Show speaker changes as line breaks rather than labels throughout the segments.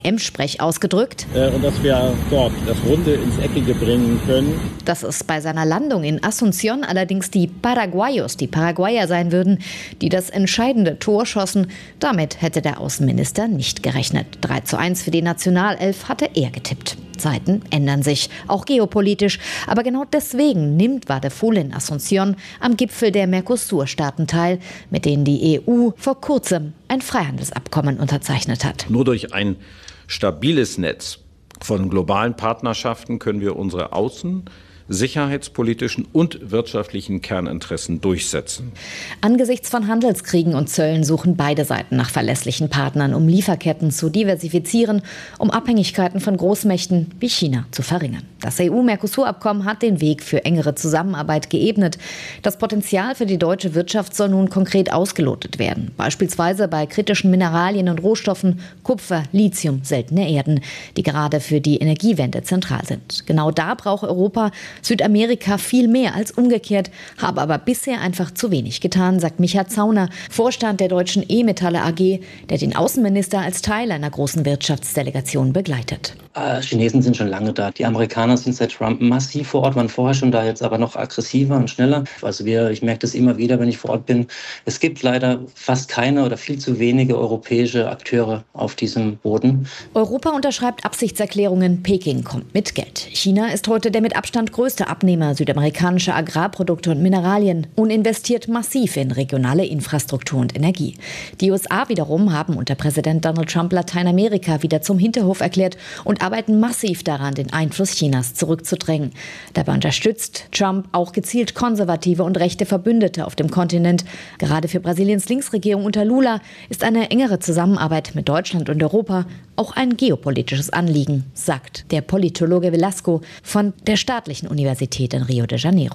Sprech ausgedrückt.
Und dass wir dort das Runde ins Eckige bringen können.
Dass es bei seiner Landung in Asunción allerdings die Paraguayer sein würden, die das entscheidende Tor schossen. Damit hätte der Außenminister nicht gerechnet. 3:1 für die Nationalelf hatte er getippt. Zeiten ändern sich, auch geopolitisch. Aber genau deswegen nimmt Wadeful in Asunción am Gipfel der Mercosur-Staaten teil, mit denen die EU vor kurzem ein Freihandelsabkommen unterzeichnet hat.
Nur durch ein stabiles Netz von globalen Partnerschaften können wir unsere außen-, sicherheitspolitischen und wirtschaftlichen Kerninteressen durchsetzen.
Angesichts von Handelskriegen und Zöllen suchen beide Seiten nach verlässlichen Partnern, um Lieferketten zu diversifizieren, um Abhängigkeiten von Großmächten wie China zu verringern. Das EU-Mercosur-Abkommen hat den Weg für engere Zusammenarbeit geebnet. Das Potenzial für die deutsche Wirtschaft soll nun konkret ausgelotet werden. Beispielsweise bei kritischen Mineralien und Rohstoffen, Kupfer, Lithium, seltene Erden, die gerade für die Energiewende zentral sind. Genau da braucht Europa Südamerika viel mehr als umgekehrt, habe aber bisher einfach zu wenig getan, sagt Micha Zauner, Vorstand der deutschen E-Metalle AG, der den Außenminister als Teil einer großen Wirtschaftsdelegation begleitet.
Chinesen sind schon lange da. Die Amerikaner sind seit Trump massiv vor Ort, waren vorher schon da, jetzt aber noch aggressiver und schneller. Also ich merke das immer wieder, wenn ich vor Ort bin. Es gibt leider fast keine oder viel zu wenige europäische Akteure auf diesem Boden.
Europa unterschreibt Absichtserklärungen, Peking kommt mit Geld. China ist heute der mit Abstand größte Abnehmer südamerikanischer Agrarprodukte und Mineralien und investiert massiv in regionale Infrastruktur und Energie. Die USA wiederum haben unter Präsident Donald Trump Lateinamerika wieder zum Hinterhof erklärt und arbeiten massiv daran, den Einfluss Chinas zurückzudrängen. Dabei unterstützt Trump auch gezielt konservative und rechte Verbündete auf dem Kontinent. Gerade für Brasiliens Linksregierung unter Lula ist eine engere Zusammenarbeit mit Deutschland und Europa auch ein geopolitisches Anliegen, sagt der Politologe Velasco von der Staatlichen Universität in Rio de Janeiro.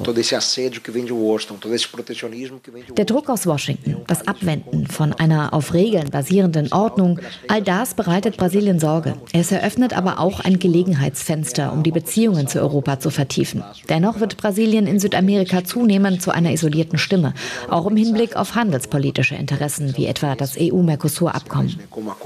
Der Druck aus Washington, das Abwenden von einer auf Regeln basierenden Ordnung, all das bereitet Brasilien Sorge. Es eröffnet aber auch ein Gelegenheitsfenster, um die Beziehungen zu Europa zu vertiefen. Dennoch wird Brasilien in Südamerika zunehmend zu einer isolierten Stimme, auch im Hinblick auf handelspolitische Interessen, wie etwa das EU-Mercosur-Abkommen.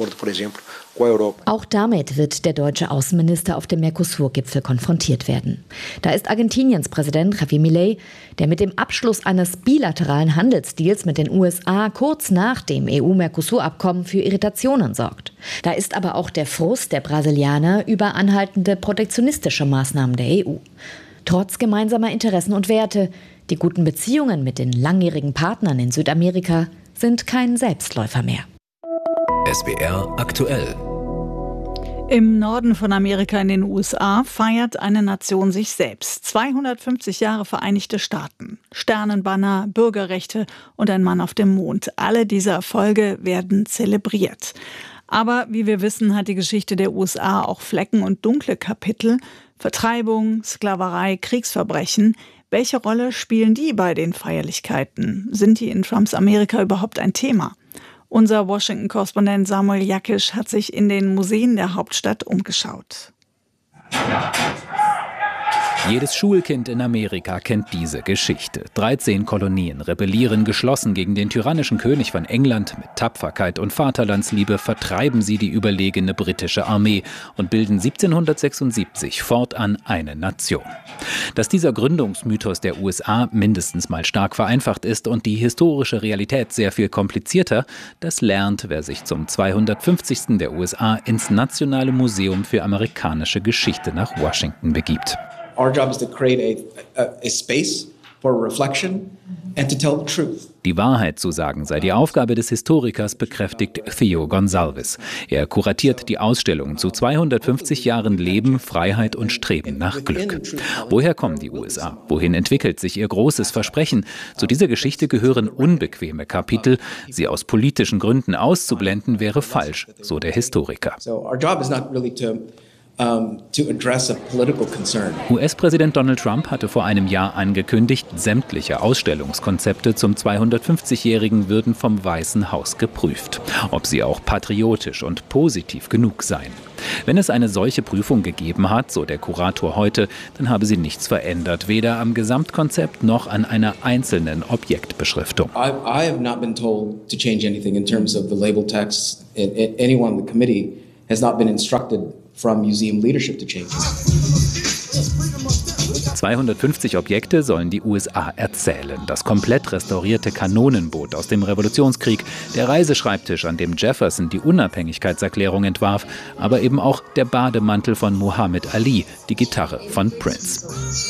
Auch damit wird der deutsche Außenminister auf dem Mercosur-Gipfel konfrontiert werden. Da ist Argentiniens Präsident Javier Milei, der mit dem Abschluss eines bilateralen Handelsdeals mit den USA kurz nach dem EU-Mercosur-Abkommen für Irritationen sorgt. Da ist aber auch der Frust der Brasilianer über anhaltende protektionistische Maßnahmen der EU. Trotz gemeinsamer Interessen und Werte, die guten Beziehungen mit den langjährigen Partnern in Südamerika sind kein Selbstläufer mehr.
SWR aktuell.
Im Norden von Amerika in den USA feiert eine Nation sich selbst. 250 Jahre Vereinigte Staaten. Sternenbanner, Bürgerrechte und ein Mann auf dem Mond. Alle diese Erfolge werden zelebriert. Aber wie wir wissen, hat die Geschichte der USA auch Flecken und dunkle Kapitel. Vertreibung, Sklaverei, Kriegsverbrechen. Welche Rolle spielen die bei den Feierlichkeiten? Sind die in Trumps Amerika überhaupt ein Thema? Unser Washington-Korrespondent Samuel Jakisch hat sich in den Museen der Hauptstadt umgeschaut.
Jedes Schulkind in Amerika kennt diese Geschichte. 13 Kolonien rebellieren geschlossen gegen den tyrannischen König von England. Mit Tapferkeit und Vaterlandsliebe vertreiben sie die überlegene britische Armee und bilden 1776 fortan eine Nation. Dass dieser Gründungsmythos der USA mindestens mal stark vereinfacht ist und die historische Realität sehr viel komplizierter, das lernt, wer sich zum 250. der USA ins Nationale Museum für amerikanische Geschichte nach Washington begibt.
Our job is to create a space for reflection and to tell the truth.
Die Wahrheit zu sagen sei die Aufgabe des Historikers, bekräftigt Theo Gonsalves. Er kuratiert die Ausstellung zu 250 Jahren Leben, Freiheit und Streben nach Glück. Woher kommen die USA? Wohin entwickelt sich ihr großes Versprechen? Zu dieser Geschichte gehören unbequeme Kapitel. Sie aus politischen Gründen auszublenden, wäre falsch, so der Historiker.
So our job is not really to address a political concern.
US-Präsident Donald Trump hatte vor einem Jahr angekündigt, sämtliche Ausstellungskonzepte zum 250-Jährigen würden vom Weißen Haus geprüft, ob sie auch patriotisch und positiv genug seien. Wenn es eine solche Prüfung gegeben hat, so der Kurator heute, dann habe sie nichts verändert, weder am Gesamtkonzept noch an einer einzelnen Objektbeschriftung.
I have not been told to change anything in terms of the label text. Anyone on the committee has not been instructed from museum leadership to change.
250 Objekte sollen die USA erzählen. Das komplett restaurierte Kanonenboot aus dem Revolutionskrieg, der Reiseschreibtisch, an dem Jefferson die Unabhängigkeitserklärung entwarf, aber eben auch der Bademantel von Muhammad Ali, die Gitarre von Prince.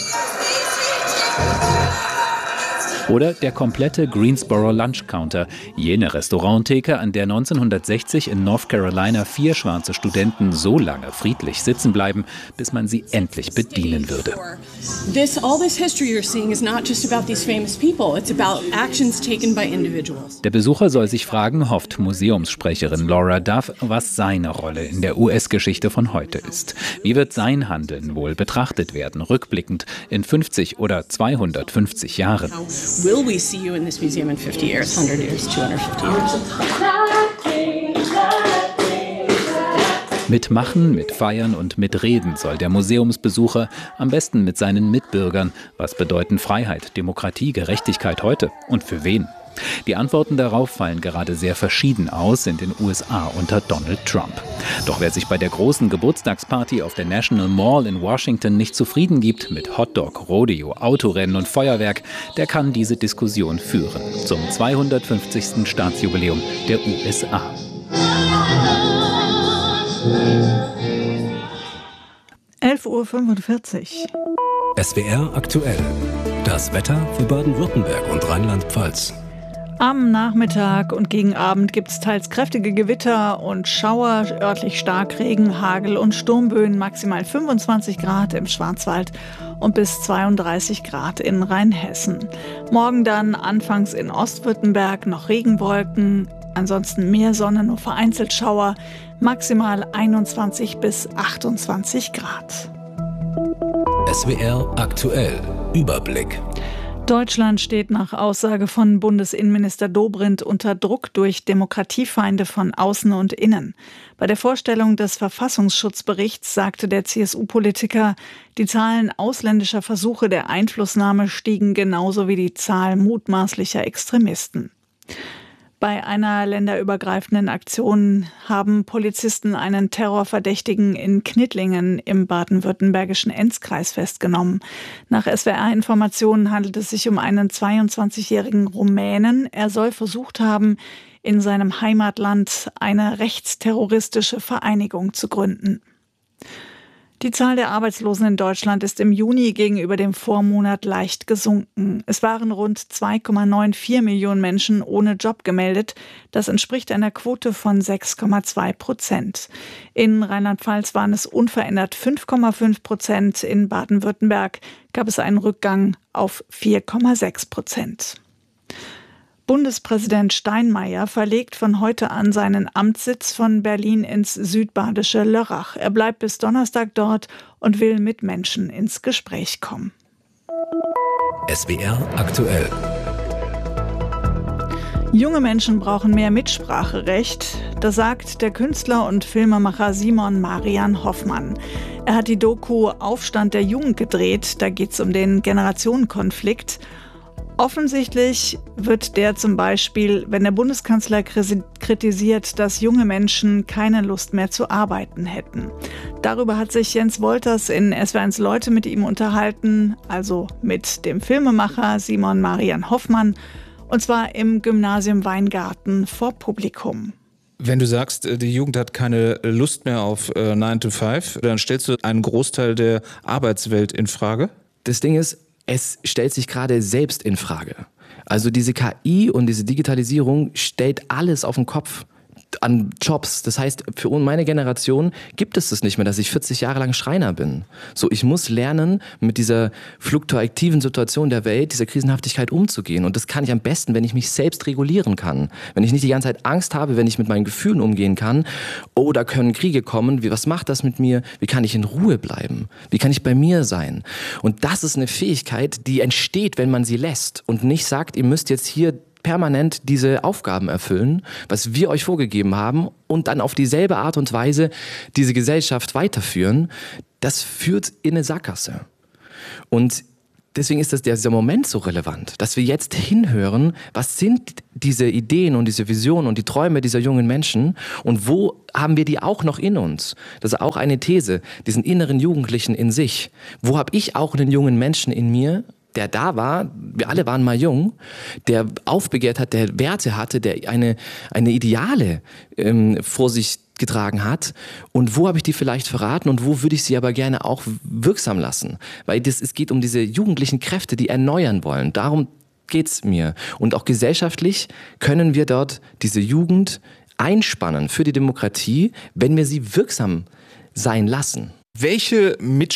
Oder der komplette Greensboro Lunch Counter, jene Restauranttheke, an der 1960 in North Carolina 4 schwarze Studenten so lange friedlich sitzen bleiben, bis man sie endlich bedienen würde. Der Besucher soll sich fragen, hofft Museumssprecherin Laura Duff, was seine Rolle in der US-Geschichte von heute ist. Wie wird sein Handeln wohl betrachtet werden, rückblickend in 50 oder 250 Jahren?
Will we see you in this museum in 50 years, 100 years, 250 years?
Mit Machen, mit Feiern und mit Reden soll der Museumsbesucher am besten mit seinen Mitbürgern. Was bedeuten Freiheit, Demokratie, Gerechtigkeit heute und für wen? Die Antworten darauf fallen gerade sehr verschieden aus in den USA unter Donald Trump. Doch wer sich bei der großen Geburtstagsparty auf der National Mall in Washington nicht zufrieden gibt mit Hotdog, Rodeo, Autorennen und Feuerwerk, der kann diese Diskussion führen zum 250. Staatsjubiläum der USA.
(11:45 Uhr).
SWR aktuell. Das Wetter für Baden-Württemberg und Rheinland-Pfalz.
Am Nachmittag und gegen Abend gibt es teils kräftige Gewitter und Schauer, örtlich Starkregen, Hagel und Sturmböen, maximal 25 Grad im Schwarzwald und bis 32 Grad in Rheinhessen. Morgen dann anfangs in Ostwürttemberg noch Regenwolken, ansonsten mehr Sonne, nur vereinzelt Schauer, maximal 21 bis 28 Grad.
SWR aktuell. Überblick.
Deutschland steht nach Aussage von Bundesinnenminister Dobrindt unter Druck durch Demokratiefeinde von außen und innen. Bei der Vorstellung des Verfassungsschutzberichts sagte der CSU-Politiker, die Zahlen ausländischer Versuche der Einflussnahme stiegen genauso wie die Zahl mutmaßlicher Extremisten. Bei einer länderübergreifenden Aktion haben Polizisten einen Terrorverdächtigen in Knittlingen im baden-württembergischen Enzkreis festgenommen. Nach SWR-Informationen handelt es sich um einen 22-jährigen Rumänen. Er soll versucht haben, in seinem Heimatland eine rechtsterroristische Vereinigung zu gründen. Die Zahl der Arbeitslosen in Deutschland ist im Juni gegenüber dem Vormonat leicht gesunken. Es waren rund 2,94 Millionen Menschen ohne Job gemeldet. Das entspricht einer Quote von 6,2%. In Rheinland-Pfalz waren es unverändert 5,5%. In Baden-Württemberg gab es einen Rückgang auf 4,6%. Bundespräsident Steinmeier verlegt von heute an seinen Amtssitz von Berlin ins südbadische Lörrach. Er bleibt bis Donnerstag dort und will mit Menschen ins Gespräch kommen.
SWR aktuell.
Junge Menschen brauchen mehr Mitspracherecht, das sagt der Künstler und Filmemacher Simon Marian Hoffmann. Er hat die Doku Aufstand der Jugend gedreht, da geht es um den Generationenkonflikt. Offensichtlich wird der zum Beispiel, wenn der Bundeskanzler kritisiert, dass junge Menschen keine Lust mehr zu arbeiten hätten. Darüber hat sich Jens Wolters in SWR1 Leute mit ihm unterhalten, also mit dem Filmemacher Simon Marian Hoffmann, und zwar im Gymnasium Weingarten vor Publikum.
Wenn du sagst, die Jugend hat keine Lust mehr auf 9 to 5, dann stellst du einen Großteil der Arbeitswelt in Frage?
Das Ding ist, es stellt sich gerade selbst in Frage. Also diese KI und diese Digitalisierung stellt alles auf den Kopf an Jobs. Das heißt, für meine Generation gibt es das nicht mehr, dass ich 40 Jahre lang Schreiner bin. So, ich muss lernen, mit dieser fluktuativen Situation der Welt, dieser Krisenhaftigkeit umzugehen. Und das kann ich am besten, wenn ich mich selbst regulieren kann. Wenn ich nicht die ganze Zeit Angst habe, wenn ich mit meinen Gefühlen umgehen kann. Oh, da können Kriege kommen. Was macht das mit mir? Wie kann ich in Ruhe bleiben? Wie kann ich bei mir sein? Und das ist eine Fähigkeit, die entsteht, wenn man sie lässt und nicht sagt, ihr müsst jetzt hier permanent diese Aufgaben erfüllen, was wir euch vorgegeben haben und dann auf dieselbe Art und Weise diese Gesellschaft weiterführen. Das führt in eine Sackgasse. Und deswegen ist dieser Moment so relevant, dass wir jetzt hinhören, was sind diese Ideen und diese Visionen und die Träume dieser jungen Menschen und wo haben wir die auch noch in uns? Das ist auch eine These, diesen inneren Jugendlichen in sich. Wo habe ich auch einen jungen Menschen in mir, der da war, wir alle waren mal jung, der aufbegehrt hat, der Werte hatte, der eine Ideale vor sich getragen hat und wo habe ich die vielleicht verraten und wo würde ich sie aber gerne auch wirksam lassen, weil es geht um diese jugendlichen Kräfte, die erneuern wollen, darum geht's mir und auch gesellschaftlich können wir dort diese Jugend einspannen für die Demokratie, wenn wir sie wirksam sein lassen.
Welche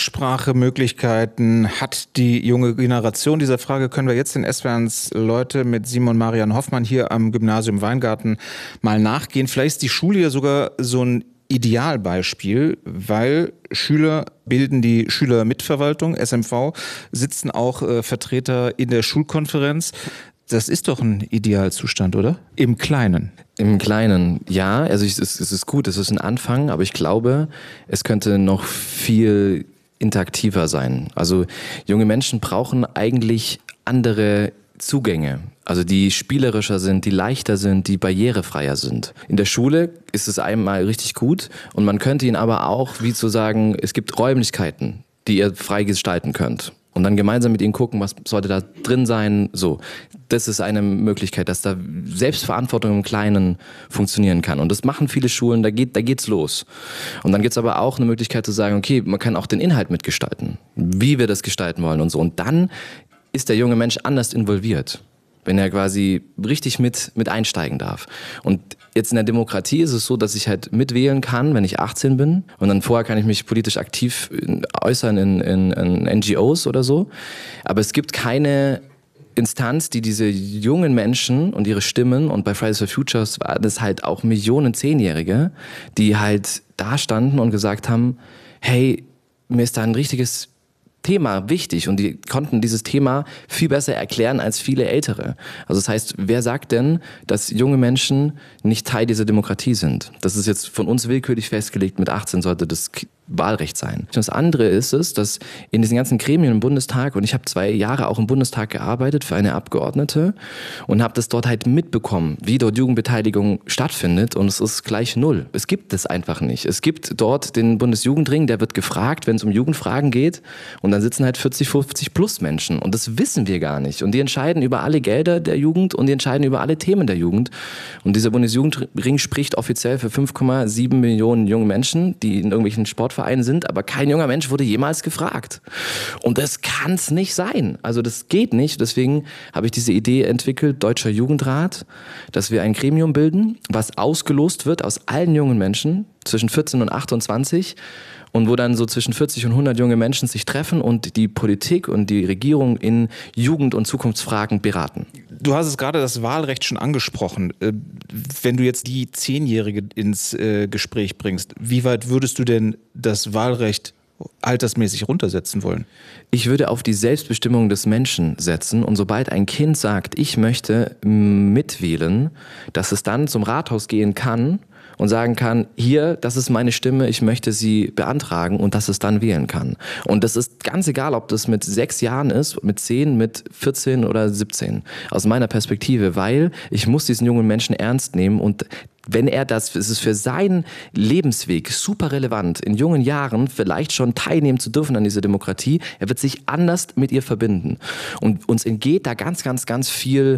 Mitsprachemöglichkeiten hat die junge Generation? Dieser Frage können wir jetzt in SWR1 Leute mit Simon Marian Hoffmann hier am Gymnasium Weingarten mal nachgehen. Vielleicht ist die Schule ja sogar so ein Idealbeispiel, weil Schüler bilden die Schülermitverwaltung, SMV, sitzen auch Vertreter in der Schulkonferenz. Das ist doch ein Idealzustand, oder? Im Kleinen.
Im Kleinen, ja. Also es ist gut, es ist ein Anfang, aber ich glaube, es könnte noch viel interaktiver sein. Also junge Menschen brauchen eigentlich andere Zugänge, also die spielerischer sind, die leichter sind, die barrierefreier sind. In der Schule ist es einmal richtig gut und man könnte ihnen aber auch, wie zu sagen, es gibt Räumlichkeiten, die ihr frei gestalten könnt. Und dann gemeinsam mit ihnen gucken, was sollte da drin sein. So, das ist eine Möglichkeit, dass da Selbstverantwortung im Kleinen funktionieren kann. Und das machen viele Schulen, da geht's los. Und dann gibt's aber auch eine Möglichkeit zu sagen, okay, man kann auch den Inhalt mitgestalten, wie wir das gestalten wollen und so. Und dann ist der junge Mensch anders involviert, wenn er quasi richtig mit einsteigen darf. Und jetzt in der Demokratie ist es so, dass ich halt mitwählen kann, wenn ich 18 bin. Und dann vorher kann ich mich politisch aktiv äußern in NGOs oder so. Aber es gibt keine Instanz, die diese jungen Menschen und ihre Stimmen, und bei Fridays for Futures waren das halt auch Millionen Zehnjährige, die halt da standen und gesagt haben, hey, mir ist da ein richtiges Thema wichtig und die konnten dieses Thema viel besser erklären als viele Ältere. Also das heißt, wer sagt denn, dass junge Menschen nicht Teil dieser Demokratie sind? Das ist jetzt von uns willkürlich festgelegt, mit 18 sollte das Wahlrecht sein. Das andere ist es, dass in diesen ganzen Gremien im Bundestag, und ich habe 2 Jahre auch im Bundestag gearbeitet für eine Abgeordnete und habe das dort halt mitbekommen, wie dort Jugendbeteiligung stattfindet und es ist gleich 0. Es gibt es einfach nicht. Es gibt dort den Bundesjugendring, der wird gefragt, wenn es um Jugendfragen geht und dann sitzen halt 40, 50 plus Menschen und das wissen wir gar nicht und die entscheiden über alle Gelder der Jugend und die entscheiden über alle Themen der Jugend und dieser Bundesjugendring spricht offiziell für 5,7 Millionen junge Menschen, die in irgendwelchen Sportvereinen sind, aber kein junger Mensch wurde jemals gefragt. Und das kann es nicht sein. Also das geht nicht. Deswegen habe ich diese Idee entwickelt, Deutscher Jugendrat, dass wir ein Gremium bilden, was ausgelost wird aus allen jungen Menschen zwischen 14 und 28 und wo dann so zwischen 40 und 100 junge Menschen sich treffen und die Politik und die Regierung in Jugend- und Zukunftsfragen beraten.
Du hast es gerade das Wahlrecht schon angesprochen. Wenn du jetzt die 10-Jährige ins Gespräch bringst, wie weit würdest du denn das Wahlrecht altersmäßig runtersetzen wollen?
Ich würde auf die Selbstbestimmung des Menschen setzen und sobald ein Kind sagt, ich möchte mitwählen, dass es dann zum Rathaus gehen kann und sagen kann, hier, das ist meine Stimme, ich möchte sie beantragen und dass es dann wählen kann. Und das ist ganz egal, ob das mit 6 Jahren ist, mit 10, mit 14 oder 17, aus meiner Perspektive, weil ich muss diesen jungen Menschen ernst nehmen und wenn es ist für seinen Lebensweg super relevant, in jungen Jahren vielleicht schon teilnehmen zu dürfen an dieser Demokratie, er wird sich anders mit ihr verbinden. Und uns entgeht da ganz, ganz, ganz viel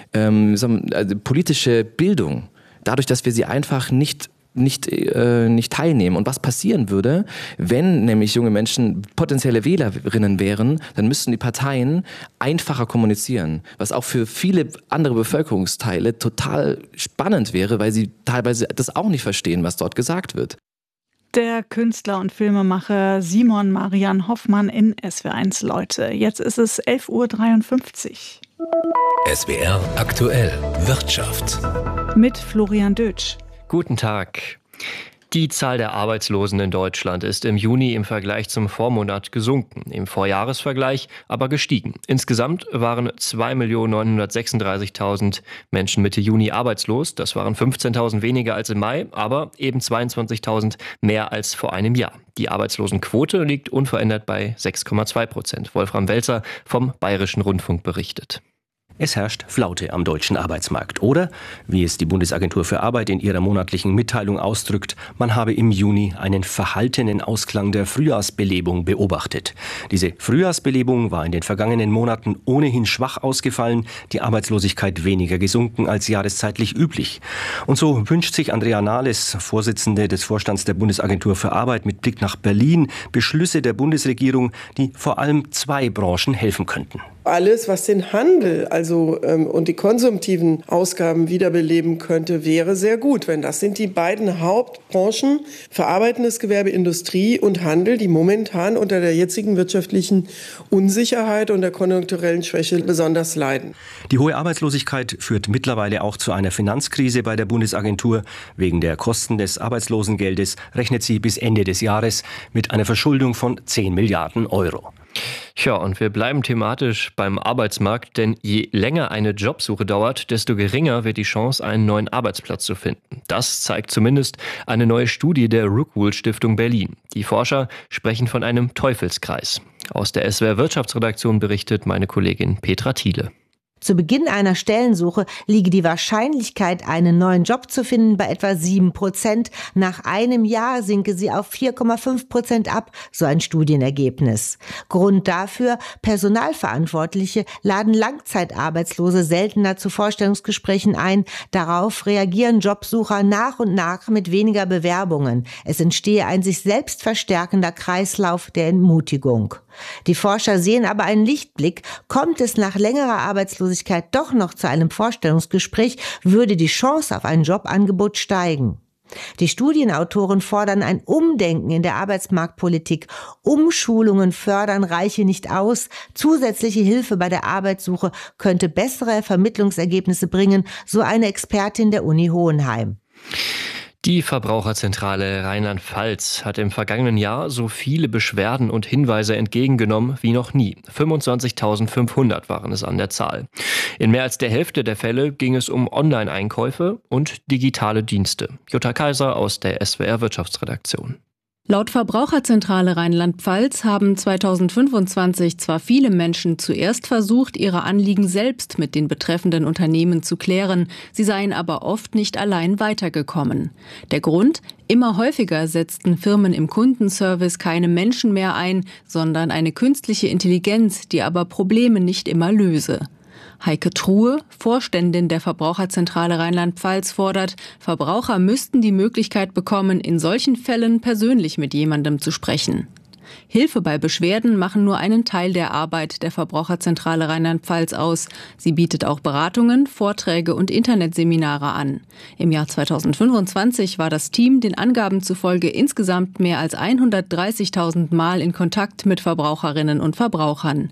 politische Bildung. Dadurch, dass wir sie einfach nicht teilnehmen. Und was passieren würde, wenn nämlich junge Menschen potenzielle Wählerinnen wären, dann müssten die Parteien einfacher kommunizieren, was auch für viele andere Bevölkerungsteile total spannend wäre, weil sie teilweise das auch nicht verstehen, was dort gesagt wird.
Der Künstler und Filmemacher Simon Marian Hoffmann in SWR1 Leute. Jetzt ist es 11:53 Uhr.
SWR aktuell Wirtschaft.
Mit Florian Dötsch.
Guten Tag. Die Zahl der Arbeitslosen in Deutschland ist im Juni im Vergleich zum Vormonat gesunken, im Vorjahresvergleich aber gestiegen. Insgesamt waren 2.936.000 Menschen Mitte Juni arbeitslos. Das waren 15.000 weniger als im Mai, aber eben 22.000 mehr als vor einem Jahr. Die Arbeitslosenquote liegt unverändert bei 6,2%. Wolfram Welzer vom Bayerischen Rundfunk berichtet.
Es herrscht Flaute am deutschen Arbeitsmarkt. Oder, wie es die Bundesagentur für Arbeit in ihrer monatlichen Mitteilung ausdrückt, man habe im Juni einen verhaltenen Ausklang der Frühjahrsbelebung beobachtet. Diese Frühjahrsbelebung war in den vergangenen Monaten ohnehin schwach ausgefallen, die Arbeitslosigkeit weniger gesunken als jahreszeitlich üblich. Und so wünscht sich Andrea Nahles, Vorsitzende des Vorstands der Bundesagentur für Arbeit, mit Blick nach Berlin Beschlüsse der Bundesregierung, die vor allem 2 Branchen helfen könnten.
Alles, was den Handel und die konsumtiven Ausgaben wiederbeleben könnte, wäre sehr gut. Wenn das sind die beiden Hauptbranchen, verarbeitendes Gewerbe, Industrie und Handel, die momentan unter der jetzigen wirtschaftlichen Unsicherheit und der konjunkturellen Schwäche besonders leiden.
Die hohe Arbeitslosigkeit führt mittlerweile auch zu einer Finanzkrise bei der Bundesagentur. Wegen der Kosten des Arbeitslosengeldes rechnet sie bis Ende des Jahres mit einer Verschuldung von 10 Milliarden Euro.
Ja, und wir bleiben thematisch beim Arbeitsmarkt, denn je länger eine Jobsuche dauert, desto geringer wird die Chance, einen neuen Arbeitsplatz zu finden. Das zeigt zumindest eine neue Studie der Rockwool Stiftung Berlin. Die Forscher sprechen von einem Teufelskreis. Aus der SWR Wirtschaftsredaktion berichtet meine Kollegin Petra Thiele.
Zu Beginn einer Stellensuche liege die Wahrscheinlichkeit, einen neuen Job zu finden, bei etwa 7%. Nach einem Jahr sinke sie auf 4,5% ab, so ein Studienergebnis. Grund dafür: Personalverantwortliche laden Langzeitarbeitslose seltener zu Vorstellungsgesprächen ein. Darauf reagieren Jobsucher nach und nach mit weniger Bewerbungen. Es entstehe ein sich selbst verstärkender Kreislauf der Entmutigung. Die Forscher sehen aber einen Lichtblick. Kommt es nach längerer Arbeitslosigkeit doch noch zu einem Vorstellungsgespräch, würde die Chance auf ein Jobangebot steigen. Die Studienautoren fordern ein Umdenken in der Arbeitsmarktpolitik. Umschulungen fördern Reiche nicht aus. Zusätzliche Hilfe bei der Arbeitssuche könnte bessere Vermittlungsergebnisse bringen, so eine Expertin der Uni Hohenheim.
Die Verbraucherzentrale Rheinland-Pfalz hat im vergangenen Jahr so viele Beschwerden und Hinweise entgegengenommen wie noch nie. 25.500 waren es an der Zahl. In mehr als der Hälfte der Fälle ging es um Online-Einkäufe und digitale Dienste. Jutta Kaiser aus der SWR Wirtschaftsredaktion.
Laut Verbraucherzentrale Rheinland-Pfalz haben 2025 zwar viele Menschen zuerst versucht, ihre Anliegen selbst mit den betreffenden Unternehmen zu klären, sie seien aber oft nicht allein weitergekommen. Der Grund? Immer häufiger setzten Firmen im Kundenservice keine Menschen mehr ein, sondern eine künstliche Intelligenz, die aber Probleme nicht immer löse. Heike Truhe, Vorständin der Verbraucherzentrale Rheinland-Pfalz, fordert, Verbraucher müssten die Möglichkeit bekommen, in solchen Fällen persönlich mit jemandem zu sprechen. Hilfe bei Beschwerden machen nur einen Teil der Arbeit der Verbraucherzentrale Rheinland-Pfalz aus. Sie bietet auch Beratungen, Vorträge und Internetseminare an. Im Jahr 2025 war das Team den Angaben zufolge insgesamt mehr als 130.000 Mal in Kontakt mit Verbraucherinnen und Verbrauchern.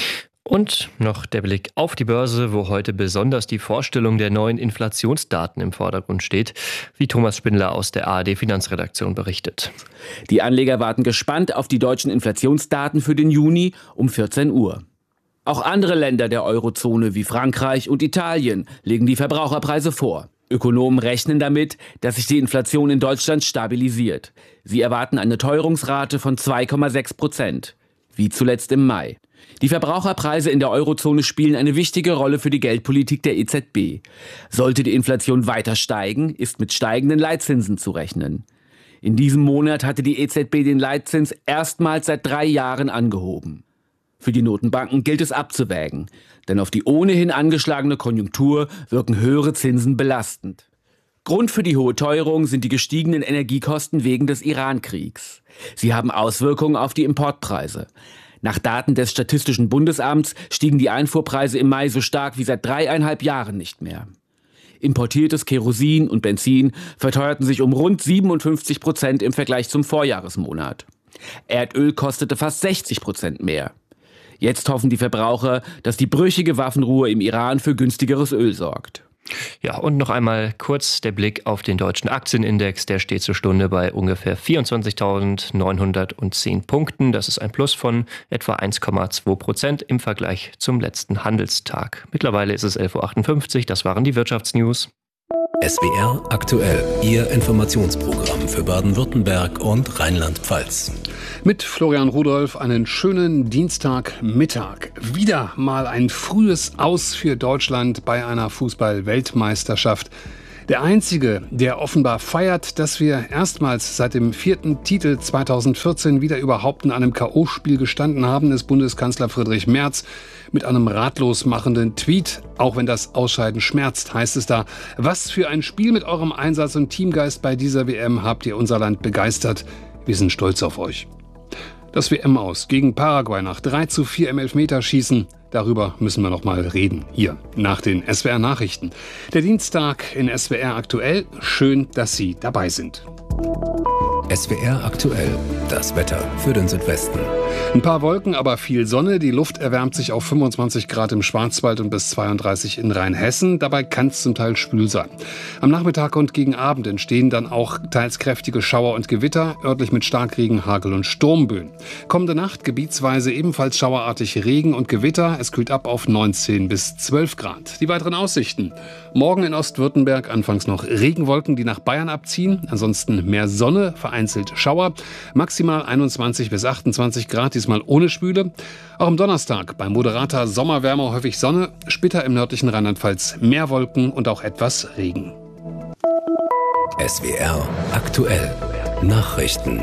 Und noch der Blick auf die Börse, wo heute besonders die Vorstellung der neuen Inflationsdaten im Vordergrund steht, wie Thomas Spindler aus der ARD Finanzredaktion berichtet.
Die Anleger warten gespannt auf die deutschen Inflationsdaten für den Juni um 14 Uhr. Auch andere Länder der Eurozone wie Frankreich und Italien legen die Verbraucherpreise vor. Ökonomen rechnen damit, dass sich die Inflation in Deutschland stabilisiert. Sie erwarten eine Teuerungsrate von 2,6%, wie zuletzt im Mai. Die Verbraucherpreise in der Eurozone spielen eine wichtige Rolle für die Geldpolitik der EZB. Sollte die Inflation weiter steigen, ist mit steigenden Leitzinsen zu rechnen. In diesem Monat hatte die EZB den Leitzins erstmals seit 3 Jahren angehoben. Für die Notenbanken gilt es abzuwägen, denn auf die ohnehin angeschlagene Konjunktur wirken höhere Zinsen belastend. Grund für die hohe Teuerung sind die gestiegenen Energiekosten wegen des Iran-Kriegs. Sie haben Auswirkungen auf die Importpreise. Nach Daten des Statistischen Bundesamts stiegen die Einfuhrpreise im Mai so stark wie seit 3,5 Jahren nicht mehr. Importiertes Kerosin und Benzin verteuerten sich um rund 57% im Vergleich zum Vorjahresmonat. Erdöl kostete fast 60% mehr. Jetzt hoffen die Verbraucher, dass die brüchige Waffenruhe im Iran für günstigeres Öl sorgt.
Ja, und noch einmal kurz der Blick auf den deutschen Aktienindex. Der steht zur Stunde bei ungefähr 24.910 Punkten. Das ist ein Plus von etwa 1,2% im Vergleich zum letzten Handelstag. Mittlerweile ist es 11.58 Uhr. Das waren die Wirtschaftsnews.
SWR aktuell, Ihr Informationsprogramm für Baden-Württemberg und Rheinland-Pfalz.
Mit Florian Rudolph einen schönen Dienstagmittag. Wieder mal ein frühes Aus für Deutschland bei einer Fußball-Weltmeisterschaft. Der einzige, der offenbar feiert, dass wir erstmals seit dem 4. Titel 2014 wieder überhaupt in einem K.O.-Spiel gestanden haben, ist Bundeskanzler Friedrich Merz. Mit einem ratlos machenden Tweet, auch wenn das Ausscheiden schmerzt, heißt es da: Was für ein Spiel mit eurem Einsatz und Teamgeist bei dieser WM habt ihr unser Land begeistert. Wir sind stolz auf euch. Das WM-Aus gegen Paraguay nach 3:4 im Elfmeterschießen, darüber müssen wir noch mal reden. Hier, nach den SWR-Nachrichten. Der Dienstag in SWR aktuell. Schön, dass Sie dabei sind.
SWR aktuell, das Wetter für den Südwesten.
Ein paar Wolken, aber viel Sonne. Die Luft erwärmt sich auf 25 Grad im Schwarzwald und bis 32 in Rheinhessen. Dabei kann es zum Teil schwül sein. Am Nachmittag und gegen Abend entstehen dann auch teils kräftige Schauer und Gewitter, örtlich mit Starkregen, Hagel und Sturmböen. Kommende Nacht gebietsweise ebenfalls schauerartig Regen und Gewitter. Es kühlt ab auf 19 bis 12 Grad. Die weiteren Aussichten: Morgen in Ostwürttemberg anfangs noch Regenwolken, die nach Bayern abziehen. Ansonsten mehr Sonne, vereinzelt Schauer. Maximal 21 bis 28 Grad, diesmal ohne Schwüle. Auch am Donnerstag bei moderater Sommerwärme häufig Sonne. Später im nördlichen Rheinland-Pfalz mehr Wolken und auch etwas Regen.
SWR aktuell. Nachrichten.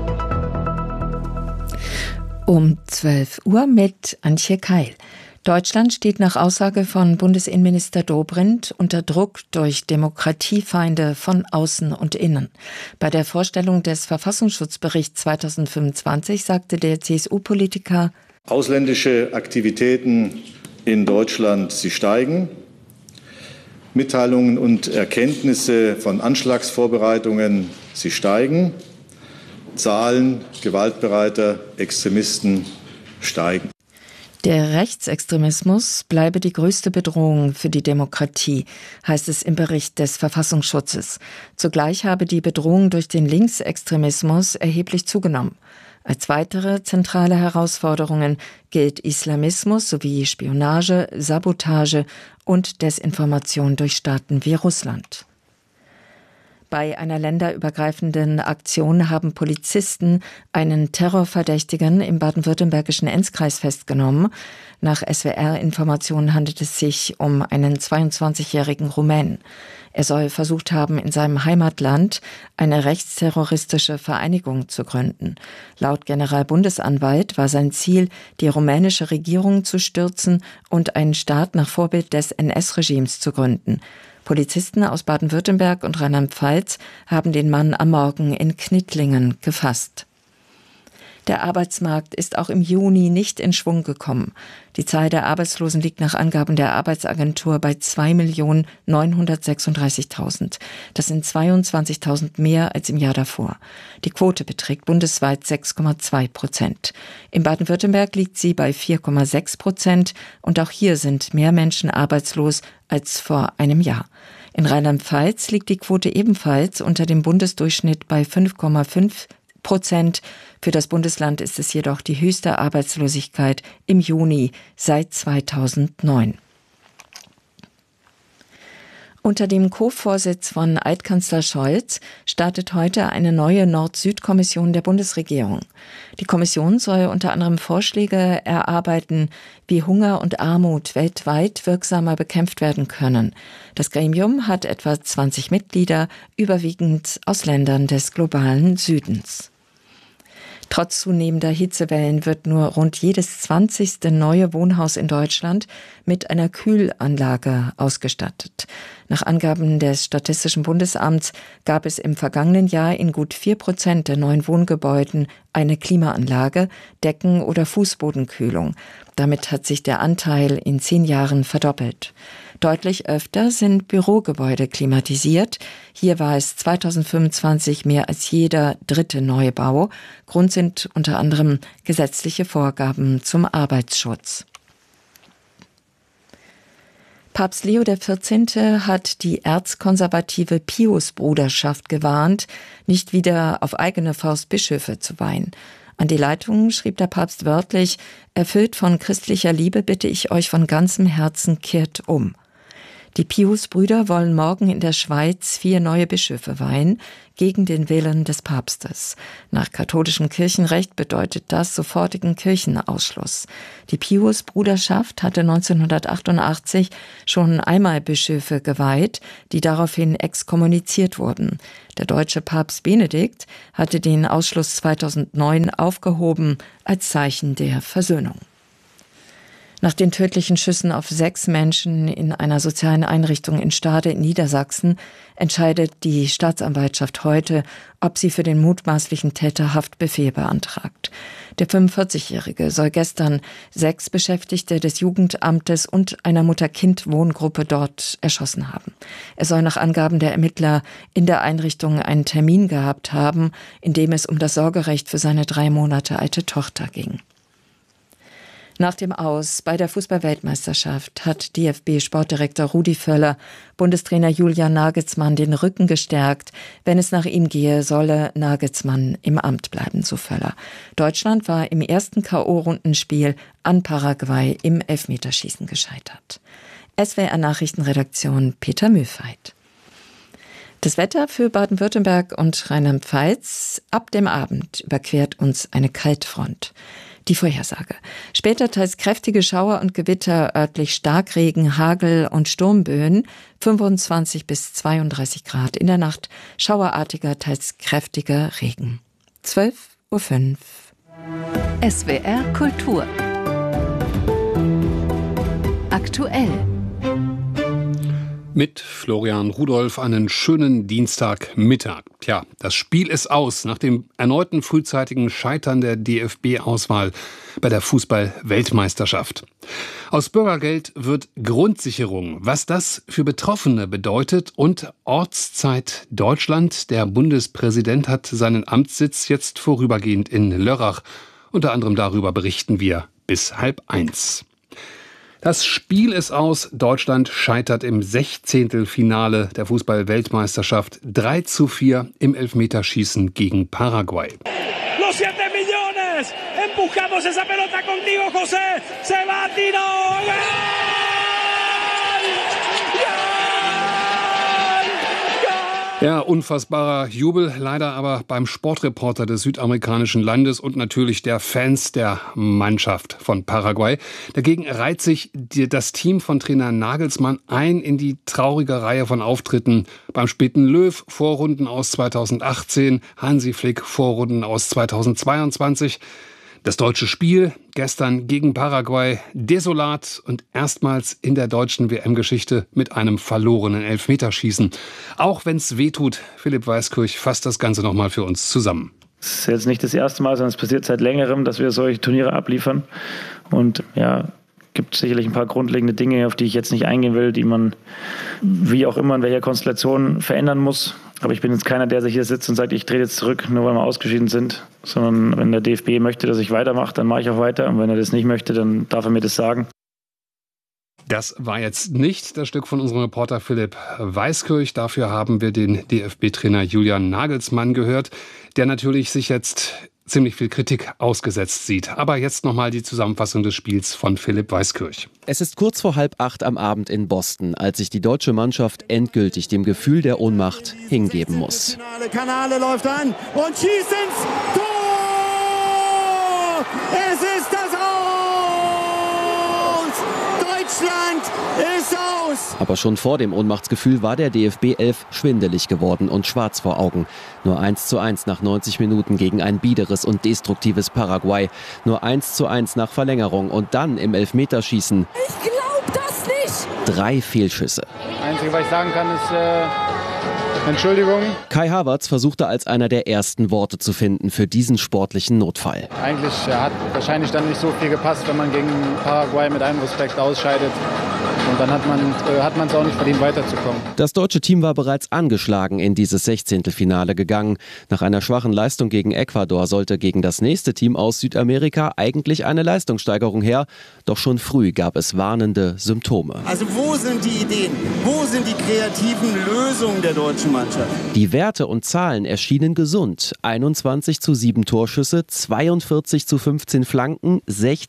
Um 12 Uhr mit Antje Keil. Deutschland steht nach Aussage von Bundesinnenminister Dobrindt unter Druck durch Demokratiefeinde von außen und innen. Bei der Vorstellung des Verfassungsschutzberichts 2025 sagte der CSU-Politiker:
Ausländische Aktivitäten in Deutschland, sie steigen. Mitteilungen und Erkenntnisse von Anschlagsvorbereitungen, sie steigen. Zahlen gewaltbereiter Extremisten steigen.
Der Rechtsextremismus bleibe die größte Bedrohung für die Demokratie, heißt es im Bericht des Verfassungsschutzes. Zugleich habe die Bedrohung durch den Linksextremismus erheblich zugenommen. Als weitere zentrale Herausforderungen gilt Islamismus sowie Spionage, Sabotage und Desinformation durch Staaten wie Russland. Bei einer länderübergreifenden Aktion haben Polizisten einen Terrorverdächtigen im baden-württembergischen Enzkreis festgenommen. Nach SWR-Informationen handelt es sich um einen 22-jährigen Rumänen. Er soll versucht haben, in seinem Heimatland eine rechtsterroristische Vereinigung zu gründen. Laut Generalbundesanwalt war sein Ziel, die rumänische Regierung zu stürzen und einen Staat nach Vorbild des NS-Regimes zu gründen. Polizisten aus Baden-Württemberg und Rheinland-Pfalz haben den Mann am Morgen in Knittlingen gefasst. Der Arbeitsmarkt ist auch im Juni nicht in Schwung gekommen. Die Zahl der Arbeitslosen liegt nach Angaben der Arbeitsagentur bei 2.936.000. Das sind 22.000 mehr als im Jahr davor. Die Quote beträgt bundesweit 6,2%. In Baden-Württemberg liegt sie bei 4,6% und auch hier sind mehr Menschen arbeitslos als vor einem Jahr. In Rheinland-Pfalz liegt die Quote ebenfalls unter dem Bundesdurchschnitt bei 5,5%. Für das Bundesland ist es jedoch die höchste Arbeitslosigkeit im Juni seit 2009. Unter dem Co-Vorsitz von Altkanzler Scholz startet heute eine neue Nord-Süd-Kommission der Bundesregierung. Die Kommission soll unter anderem Vorschläge erarbeiten, wie Hunger und Armut weltweit wirksamer bekämpft werden können. Das Gremium hat etwa 20 Mitglieder, überwiegend aus Ländern des globalen Südens. Trotz zunehmender Hitzewellen wird nur rund jedes 20. neue Wohnhaus in Deutschland mit einer Kühlanlage ausgestattet. Nach Angaben des Statistischen Bundesamts gab es im vergangenen Jahr in gut 4% der neuen Wohngebäuden eine Klimaanlage, Decken- oder Fußbodenkühlung. Damit hat sich der Anteil in 10 Jahren verdoppelt. Deutlich öfter sind Bürogebäude klimatisiert. Hier war es 2025 mehr als jeder 3. Neubau. Grund sind unter anderem gesetzliche Vorgaben zum Arbeitsschutz. Papst Leo XIV. Hat die erzkonservative Pius-Bruderschaft gewarnt, nicht wieder auf eigene Faust Bischöfe zu weihen. An die Leitung schrieb der Papst wörtlich: Erfüllt von christlicher Liebe bitte ich euch von ganzem Herzen, kehrt um. Die Pius-Brüder wollen morgen in der Schweiz 4 neue Bischöfe weihen, gegen den Willen des Papstes. Nach katholischem Kirchenrecht bedeutet das sofortigen Kirchenausschluss. Die Pius-Bruderschaft hatte 1988 schon einmal Bischöfe geweiht, die daraufhin exkommuniziert wurden. Der deutsche Papst Benedikt hatte den Ausschluss 2009 aufgehoben als Zeichen der Versöhnung. Nach den tödlichen Schüssen auf 6 Menschen in einer sozialen Einrichtung in Stade in Niedersachsen entscheidet die Staatsanwaltschaft heute, ob sie für den mutmaßlichen Täter Haftbefehl beantragt. Der 45-Jährige soll gestern 6 Beschäftigte des Jugendamtes und einer Mutter-Kind-Wohngruppe dort erschossen haben. Er soll nach Angaben der Ermittler in der Einrichtung einen Termin gehabt haben, in dem es um das Sorgerecht für seine 3 Monate alte Tochter ging. Nach dem Aus bei der Fußball-Weltmeisterschaft hat DFB-Sportdirektor Rudi Völler Bundestrainer Julian Nagelsmann den Rücken gestärkt. Wenn es nach ihm gehe, solle Nagelsmann im Amt bleiben, so Völler. Deutschland war im ersten K.O.-Rundenspiel an Paraguay im Elfmeterschießen gescheitert. SWR-Nachrichtenredaktion Peter Mühlfeit. Das Wetter für Baden-Württemberg und Rheinland-Pfalz: Ab dem Abend überquert uns eine Kaltfront. Die Vorhersage: Später teils kräftige Schauer und Gewitter, örtlich Starkregen, Hagel und Sturmböen, 25 bis 32 Grad. In der Nacht schauerartiger, teils kräftiger Regen. 12:05 Uhr.
SWR Kultur. Aktuell.
Mit Florian Rudolph einen schönen Dienstagmittag. Tja, das Spiel ist aus nach dem erneuten frühzeitigen Scheitern der DFB-Auswahl bei der Fußball-Weltmeisterschaft. Aus Bürgergeld wird Grundsicherung. Was das für Betroffene bedeutet und Ortszeit Deutschland. Der Bundespräsident hat seinen Amtssitz jetzt vorübergehend in Lörrach. Unter anderem darüber berichten wir bis 12:30. Das Spiel ist aus. Deutschland scheitert im 16. Finale der Fußball-Weltmeisterschaft 3:4 im Elfmeterschießen gegen Paraguay.
Los 7 millones, empujamos esa pelota contigo, José, se va Tino.
Ja, unfassbarer Jubel, leider aber beim Sportreporter des südamerikanischen Landes und natürlich der Fans der Mannschaft von Paraguay. Dagegen reiht sich das Team von Trainer Nagelsmann ein in die traurige Reihe von Auftritten beim späten Löw, Vorrunden aus 2018, Hansi Flick, Vorrunden aus 2022. Das deutsche Spiel gestern gegen Paraguay desolat und erstmals in der deutschen WM-Geschichte mit einem verlorenen Elfmeterschießen. Auch wenn es wehtut, Philipp Weiskirch fasst das Ganze nochmal für uns zusammen.
Es ist jetzt nicht das erste Mal, sondern es passiert seit längerem, dass wir solche Turniere abliefern. Und ja, gibt sicherlich ein paar grundlegende Dinge, auf die ich jetzt nicht eingehen will, die man wie auch immer in welcher Konstellation verändern muss. Aber ich bin jetzt keiner, der sich hier sitzt und sagt, ich drehe jetzt zurück, nur weil wir ausgeschieden sind. Sondern wenn der DFB möchte, dass ich weitermache, dann mache ich auch weiter. Und wenn er das nicht möchte, dann darf er mir das sagen.
Das war jetzt nicht das Stück von unserem Reporter Philipp Weiskirch. Dafür haben wir den DFB-Trainer Julian Nagelsmann gehört, der natürlich sich jetzt ziemlich viel Kritik ausgesetzt sieht. Aber jetzt nochmal die Zusammenfassung des Spiels von Philipp Weiskirch.
Es ist kurz vor 7:30 am Abend in Boston, als sich die deutsche Mannschaft endgültig dem Gefühl der Ohnmacht hingeben muss.
Kanale läuft an und schießt ins Tor! Es ist das Aus! Deutschland ist aus!
Aber schon vor dem Ohnmachtsgefühl war der DFB 11 schwindelig geworden und schwarz vor Augen. Nur 1:1 nach 90 Minuten gegen ein biederes und destruktives Paraguay. Nur 1:1 nach Verlängerung und dann im Elfmeterschießen.
Ich glaub das nicht!
3 Fehlschüsse.
Das Einzige, was ich sagen kann, ist,
Entschuldigung.
Kai Havertz versuchte als einer der ersten Worte zu finden für diesen sportlichen Notfall.
Eigentlich hat wahrscheinlich dann nicht so viel gepasst, wenn man gegen Paraguay mit allem Respekt ausscheidet. Und dann hat man es auch nicht verdient, weiterzukommen.
Das deutsche Team war bereits angeschlagen in dieses 16. Finale gegangen. Nach einer schwachen Leistung gegen Ecuador sollte gegen das nächste Team aus Südamerika eigentlich eine Leistungssteigerung her. Doch schon früh gab es warnende Symptome.
Also wo sind die Ideen? Wo sind die kreativen Lösungen der deutschen Mannschaft?
Die Werte und Zahlen erschienen gesund. 21:7 Torschüsse, 42:15 Flanken,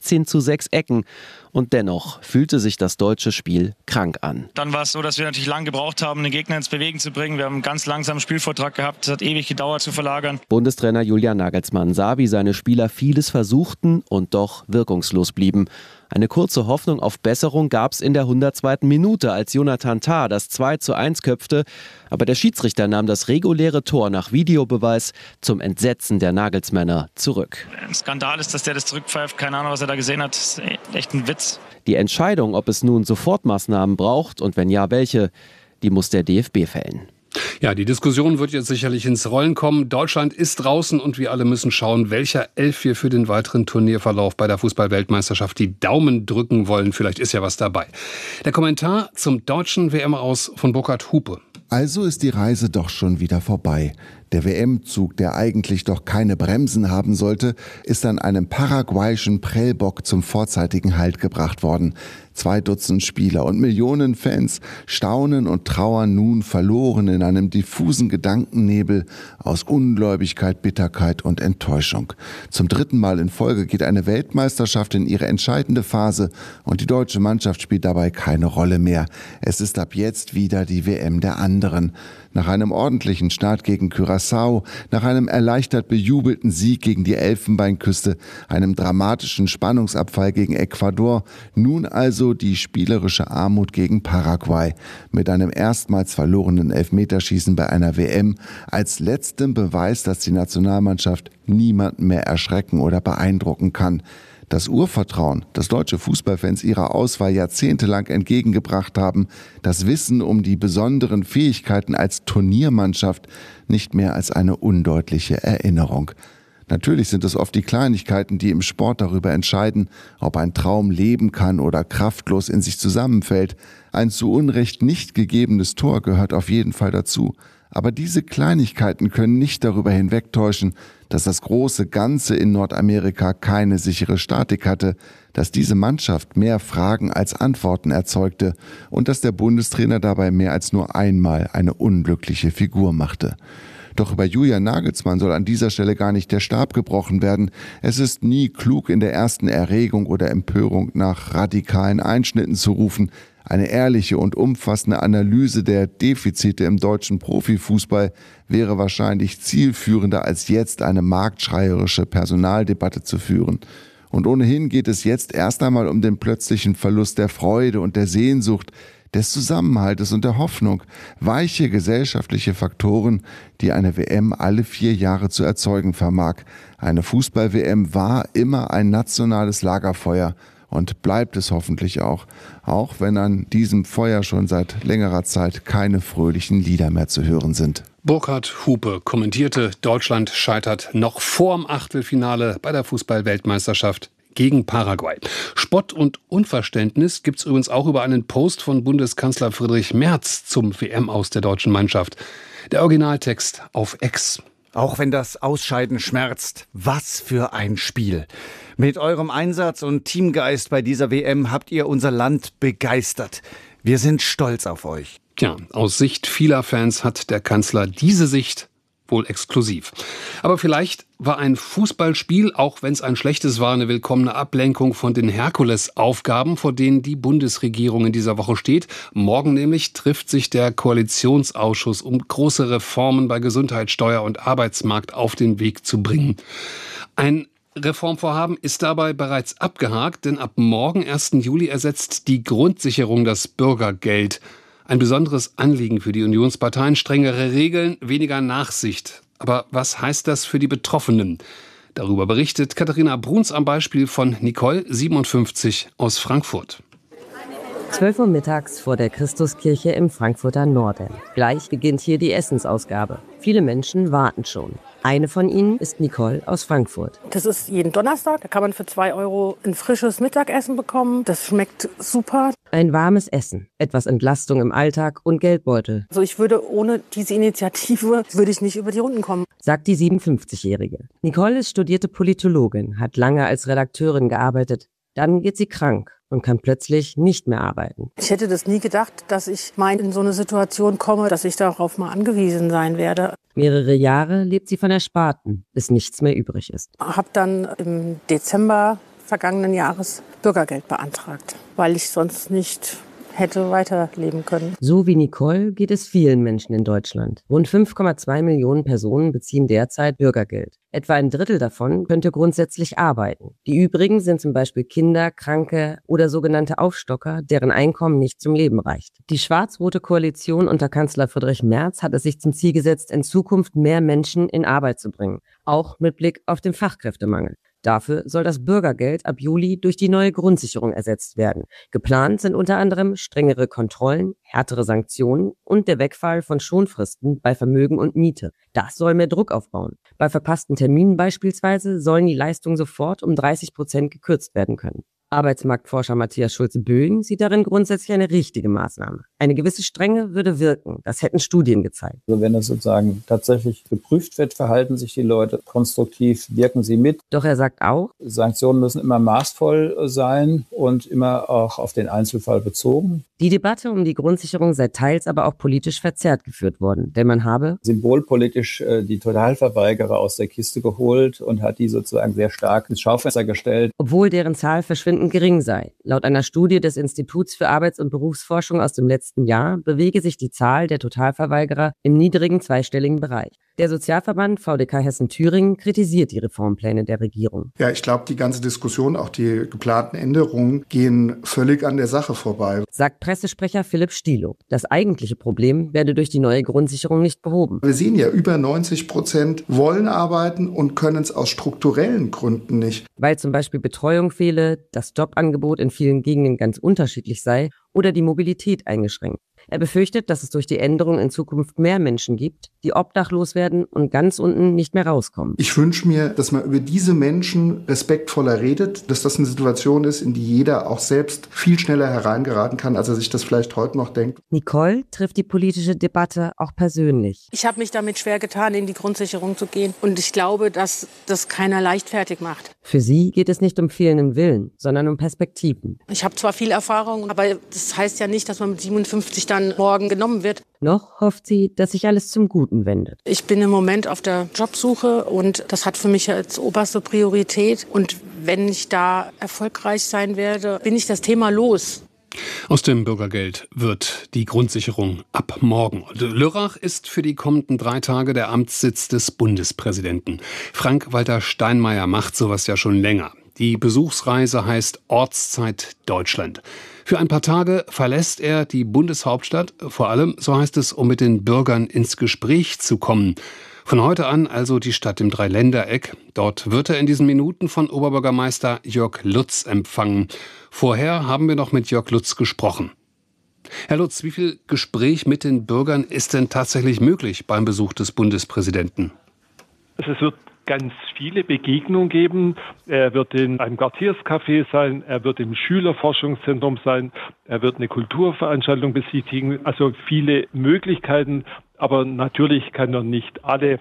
16:6 Ecken. Und dennoch fühlte sich das deutsche Spiel krank an.
Dann war es so, dass wir natürlich lange gebraucht haben, den Gegner ins Bewegen zu bringen. Wir haben einen ganz langsamen Spielvortrag gehabt. Es hat ewig gedauert zu verlagern.
Bundestrainer Julian Nagelsmann sah, wie seine Spieler vieles versuchten und doch wirkungslos blieben. Eine kurze Hoffnung auf Besserung gab es in der 102. Minute, als Jonathan Tah das 2:1 köpfte. Aber der Schiedsrichter nahm das reguläre Tor nach Videobeweis zum Entsetzen der Nagelsmänner zurück.
Ein Skandal ist, dass der das zurückpfeift. Keine Ahnung, was er da gesehen hat. Das ist echt ein Witz.
Die Entscheidung, ob es nun Sofortmaßnahmen braucht und wenn ja, welche, die muss der DFB fällen.
Ja, die Diskussion wird jetzt sicherlich ins Rollen kommen. Deutschland ist draußen und wir alle müssen schauen, welcher Elf wir für den weiteren Turnierverlauf bei der Fußball-Weltmeisterschaft die Daumen drücken wollen. Vielleicht ist ja was dabei. Der Kommentar zum deutschen WM-Aus von Burkhard Hupe.
Also ist die Reise doch schon wieder vorbei. Der WM-Zug, der eigentlich doch keine Bremsen haben sollte, ist an einem paraguayischen Prellbock zum vorzeitigen Halt gebracht worden. 2 Dutzend Spieler und Millionen Fans staunen und trauern nun verloren in einem diffusen Gedankennebel aus Ungläubigkeit, Bitterkeit und Enttäuschung. Zum 3. Mal in Folge geht eine Weltmeisterschaft in ihre entscheidende Phase und die deutsche Mannschaft spielt dabei keine Rolle mehr. Es ist ab jetzt wieder die WM der anderen. Nach einem ordentlichen Start gegen Curaçao, nach einem erleichtert bejubelten Sieg gegen die Elfenbeinküste, einem dramatischen Spannungsabfall gegen Ecuador, nun also die spielerische Armut gegen Paraguay. Mit einem erstmals verlorenen Elfmeterschießen bei einer WM als letztem Beweis, dass die Nationalmannschaft niemanden mehr erschrecken oder beeindrucken kann. Das Urvertrauen, das deutsche Fußballfans ihrer Auswahl jahrzehntelang entgegengebracht haben, das Wissen um die besonderen Fähigkeiten als Turniermannschaft nicht mehr als eine undeutliche Erinnerung. Natürlich sind es oft die Kleinigkeiten, die im Sport darüber entscheiden, ob ein Traum leben kann oder kraftlos in sich zusammenfällt. Ein zu Unrecht nicht gegebenes Tor gehört auf jeden Fall dazu. Aber diese Kleinigkeiten können nicht darüber hinwegtäuschen, dass das große Ganze in Nordamerika keine sichere Statik hatte, dass diese Mannschaft mehr Fragen als Antworten erzeugte und dass der Bundestrainer dabei mehr als nur einmal eine unglückliche Figur machte. Doch über Julian Nagelsmann soll an dieser Stelle gar nicht der Stab gebrochen werden. Es ist nie klug, in der ersten Erregung oder Empörung nach radikalen Einschnitten zu rufen. Eine ehrliche und umfassende Analyse der Defizite im deutschen Profifußball wäre wahrscheinlich zielführender, als jetzt eine marktschreierische Personaldebatte zu führen. Und ohnehin geht es jetzt erst einmal um den plötzlichen Verlust der Freude und der Sehnsucht, des Zusammenhaltes und der Hoffnung, weiche gesellschaftliche Faktoren, die eine WM alle 4 Jahre zu erzeugen vermag. Eine Fußball-WM war immer ein nationales Lagerfeuer und bleibt es hoffentlich auch wenn an diesem Feuer schon seit längerer Zeit keine fröhlichen Lieder mehr zu hören sind.
Burkhard Hupe kommentierte, Deutschland scheitert noch vorm Achtelfinale bei der Fußball-Weltmeisterschaft gegen Paraguay. Spott und Unverständnis gibt es übrigens auch über einen Post von Bundeskanzler Friedrich Merz zum WM-Aus der deutschen Mannschaft. Der Originaltext auf X.
Auch wenn das Ausscheiden schmerzt, was für ein Spiel. Mit eurem Einsatz und Teamgeist bei dieser WM habt ihr unser Land begeistert. Wir sind stolz auf euch.
Tja, aus Sicht vieler Fans hat der Kanzler diese Sicht wohl exklusiv. Aber vielleicht war ein Fußballspiel, auch wenn es ein schlechtes war, eine willkommene Ablenkung von den Herkulesaufgaben, vor denen die Bundesregierung in dieser Woche steht. Morgen nämlich trifft sich der Koalitionsausschuss, um große Reformen bei Gesundheit, Steuer und Arbeitsmarkt auf den Weg zu bringen. Ein Reformvorhaben ist dabei bereits abgehakt, denn ab morgen, 1. Juli, ersetzt die Grundsicherung das Bürgergeld. Ein besonderes Anliegen für die Unionsparteien, strengere Regeln, weniger Nachsicht. Aber was heißt das für die Betroffenen? Darüber berichtet Katharina Bruns am Beispiel von Nicole, 57, aus Frankfurt.
12 Uhr mittags vor der Christuskirche im Frankfurter Norden. Gleich beginnt hier die Essensausgabe. Viele Menschen warten schon. Eine von ihnen ist Nicole aus Frankfurt.
Das ist jeden Donnerstag. Da kann man für 2 € ein frisches Mittagessen bekommen. Das schmeckt super.
Ein warmes Essen, etwas Entlastung im Alltag und Geldbeutel.
Also ich würde ohne diese Initiative nicht über die Runden kommen,
sagt die 57-Jährige. Nicole ist studierte Politologin, hat lange als Redakteurin gearbeitet. Dann wird sie krank und kann plötzlich nicht mehr arbeiten.
Ich hätte das nie gedacht, dass ich mal in so eine Situation komme, dass ich darauf mal angewiesen sein werde.
Mehrere Jahre lebt sie von Ersparten, bis nichts mehr übrig ist.
Ich habe dann im Dezember vergangenen Jahres Bürgergeld beantragt, weil ich sonst nicht hätte weiterleben können.
So wie Nicole geht es vielen Menschen in Deutschland. Rund 5,2 Millionen Personen beziehen derzeit Bürgergeld. Etwa ein Drittel davon könnte grundsätzlich arbeiten. Die übrigen sind zum Beispiel Kinder, Kranke oder sogenannte Aufstocker, deren Einkommen nicht zum Leben reicht. Die schwarz-rote Koalition unter Kanzler Friedrich Merz hat es sich zum Ziel gesetzt, in Zukunft mehr Menschen in Arbeit zu bringen. Auch mit Blick auf den Fachkräftemangel. Dafür soll das Bürgergeld ab Juli durch die neue Grundsicherung ersetzt werden. Geplant sind unter anderem strengere Kontrollen, härtere Sanktionen und der Wegfall von Schonfristen bei Vermögen und Miete. Das soll mehr Druck aufbauen. Bei verpassten Terminen beispielsweise sollen die Leistungen sofort um 30% gekürzt werden können. Arbeitsmarktforscher Matthias Schulze-Böing sieht darin grundsätzlich eine richtige Maßnahme. Eine gewisse Strenge würde wirken. Das hätten Studien gezeigt.
Also wenn es sozusagen tatsächlich geprüft wird, verhalten sich die Leute konstruktiv, wirken sie mit.
Doch er sagt auch,
Sanktionen müssen immer maßvoll sein und immer auch auf den Einzelfall bezogen.
Die Debatte um die Grundsicherung sei teils aber auch politisch verzerrt geführt worden, denn man habe
symbolpolitisch die Totalverweigerer aus der Kiste geholt und hat die sozusagen sehr stark ins Schaufenster gestellt.
Obwohl deren Zahl verschwindend gering sei. Laut einer Studie des Instituts für Arbeits- und Berufsforschung aus dem letzten Jahr bewege sich die Zahl der Totalverweigerer im niedrigen zweistelligen Bereich. Der Sozialverband VDK Hessen-Thüringen kritisiert die Reformpläne der Regierung.
Ja, ich glaube, die ganze Diskussion, auch die geplanten Änderungen, gehen völlig an der Sache vorbei.
Sagt Pressesprecher Philipp Stielow. Das eigentliche Problem werde durch die neue Grundsicherung nicht behoben.
Wir sehen ja, über 90% wollen arbeiten und können es aus strukturellen Gründen nicht.
Weil zum Beispiel Betreuung fehle, das Jobangebot in vielen Gegenden ganz unterschiedlich sei oder die Mobilität eingeschränkt. Er befürchtet, dass es durch die Änderung in Zukunft mehr Menschen gibt, die obdachlos werden und ganz unten nicht mehr rauskommen.
Ich wünsche mir, dass man über diese Menschen respektvoller redet, dass das eine Situation ist, in die jeder auch selbst viel schneller hereingeraten kann, als er sich das vielleicht heute noch denkt.
Nicole trifft die politische Debatte auch persönlich.
Ich habe mich damit schwer getan, in die Grundsicherung zu gehen. Und ich glaube, dass das keiner leichtfertig macht.
Für sie geht es nicht um fehlenden Willen, sondern um Perspektiven.
Ich habe zwar viel Erfahrung, aber das heißt ja nicht, dass man mit 57 dann morgen genommen wird.
Noch hofft sie, dass sich alles zum Guten wendet.
Ich bin im Moment auf der Jobsuche und das hat für mich als oberste Priorität. Und wenn ich da erfolgreich sein werde, bin ich das Thema los.
Aus dem Bürgergeld wird die Grundsicherung ab morgen. Lörrach ist für die kommenden 3 Tage der Amtssitz des Bundespräsidenten. Frank-Walter Steinmeier macht sowas ja schon länger. Die Besuchsreise heißt Ortszeit Deutschland. Für ein paar Tage verlässt er die Bundeshauptstadt, vor allem, so heißt es, um mit den Bürgern ins Gespräch zu kommen. Von heute an also die Stadt im Dreiländereck. Dort wird er in diesen Minuten von Oberbürgermeister Jörg Lutz empfangen. Vorher haben wir noch mit Jörg Lutz gesprochen. Herr Lutz, wie viel Gespräch mit den Bürgern ist denn tatsächlich möglich beim Besuch des Bundespräsidenten?
Es wird ganz viele Begegnungen geben. Er wird in einem Quartierscafé sein, er wird im Schülerforschungszentrum sein, er wird eine Kulturveranstaltung besichtigen. Also viele Möglichkeiten, aber natürlich kann er nicht alle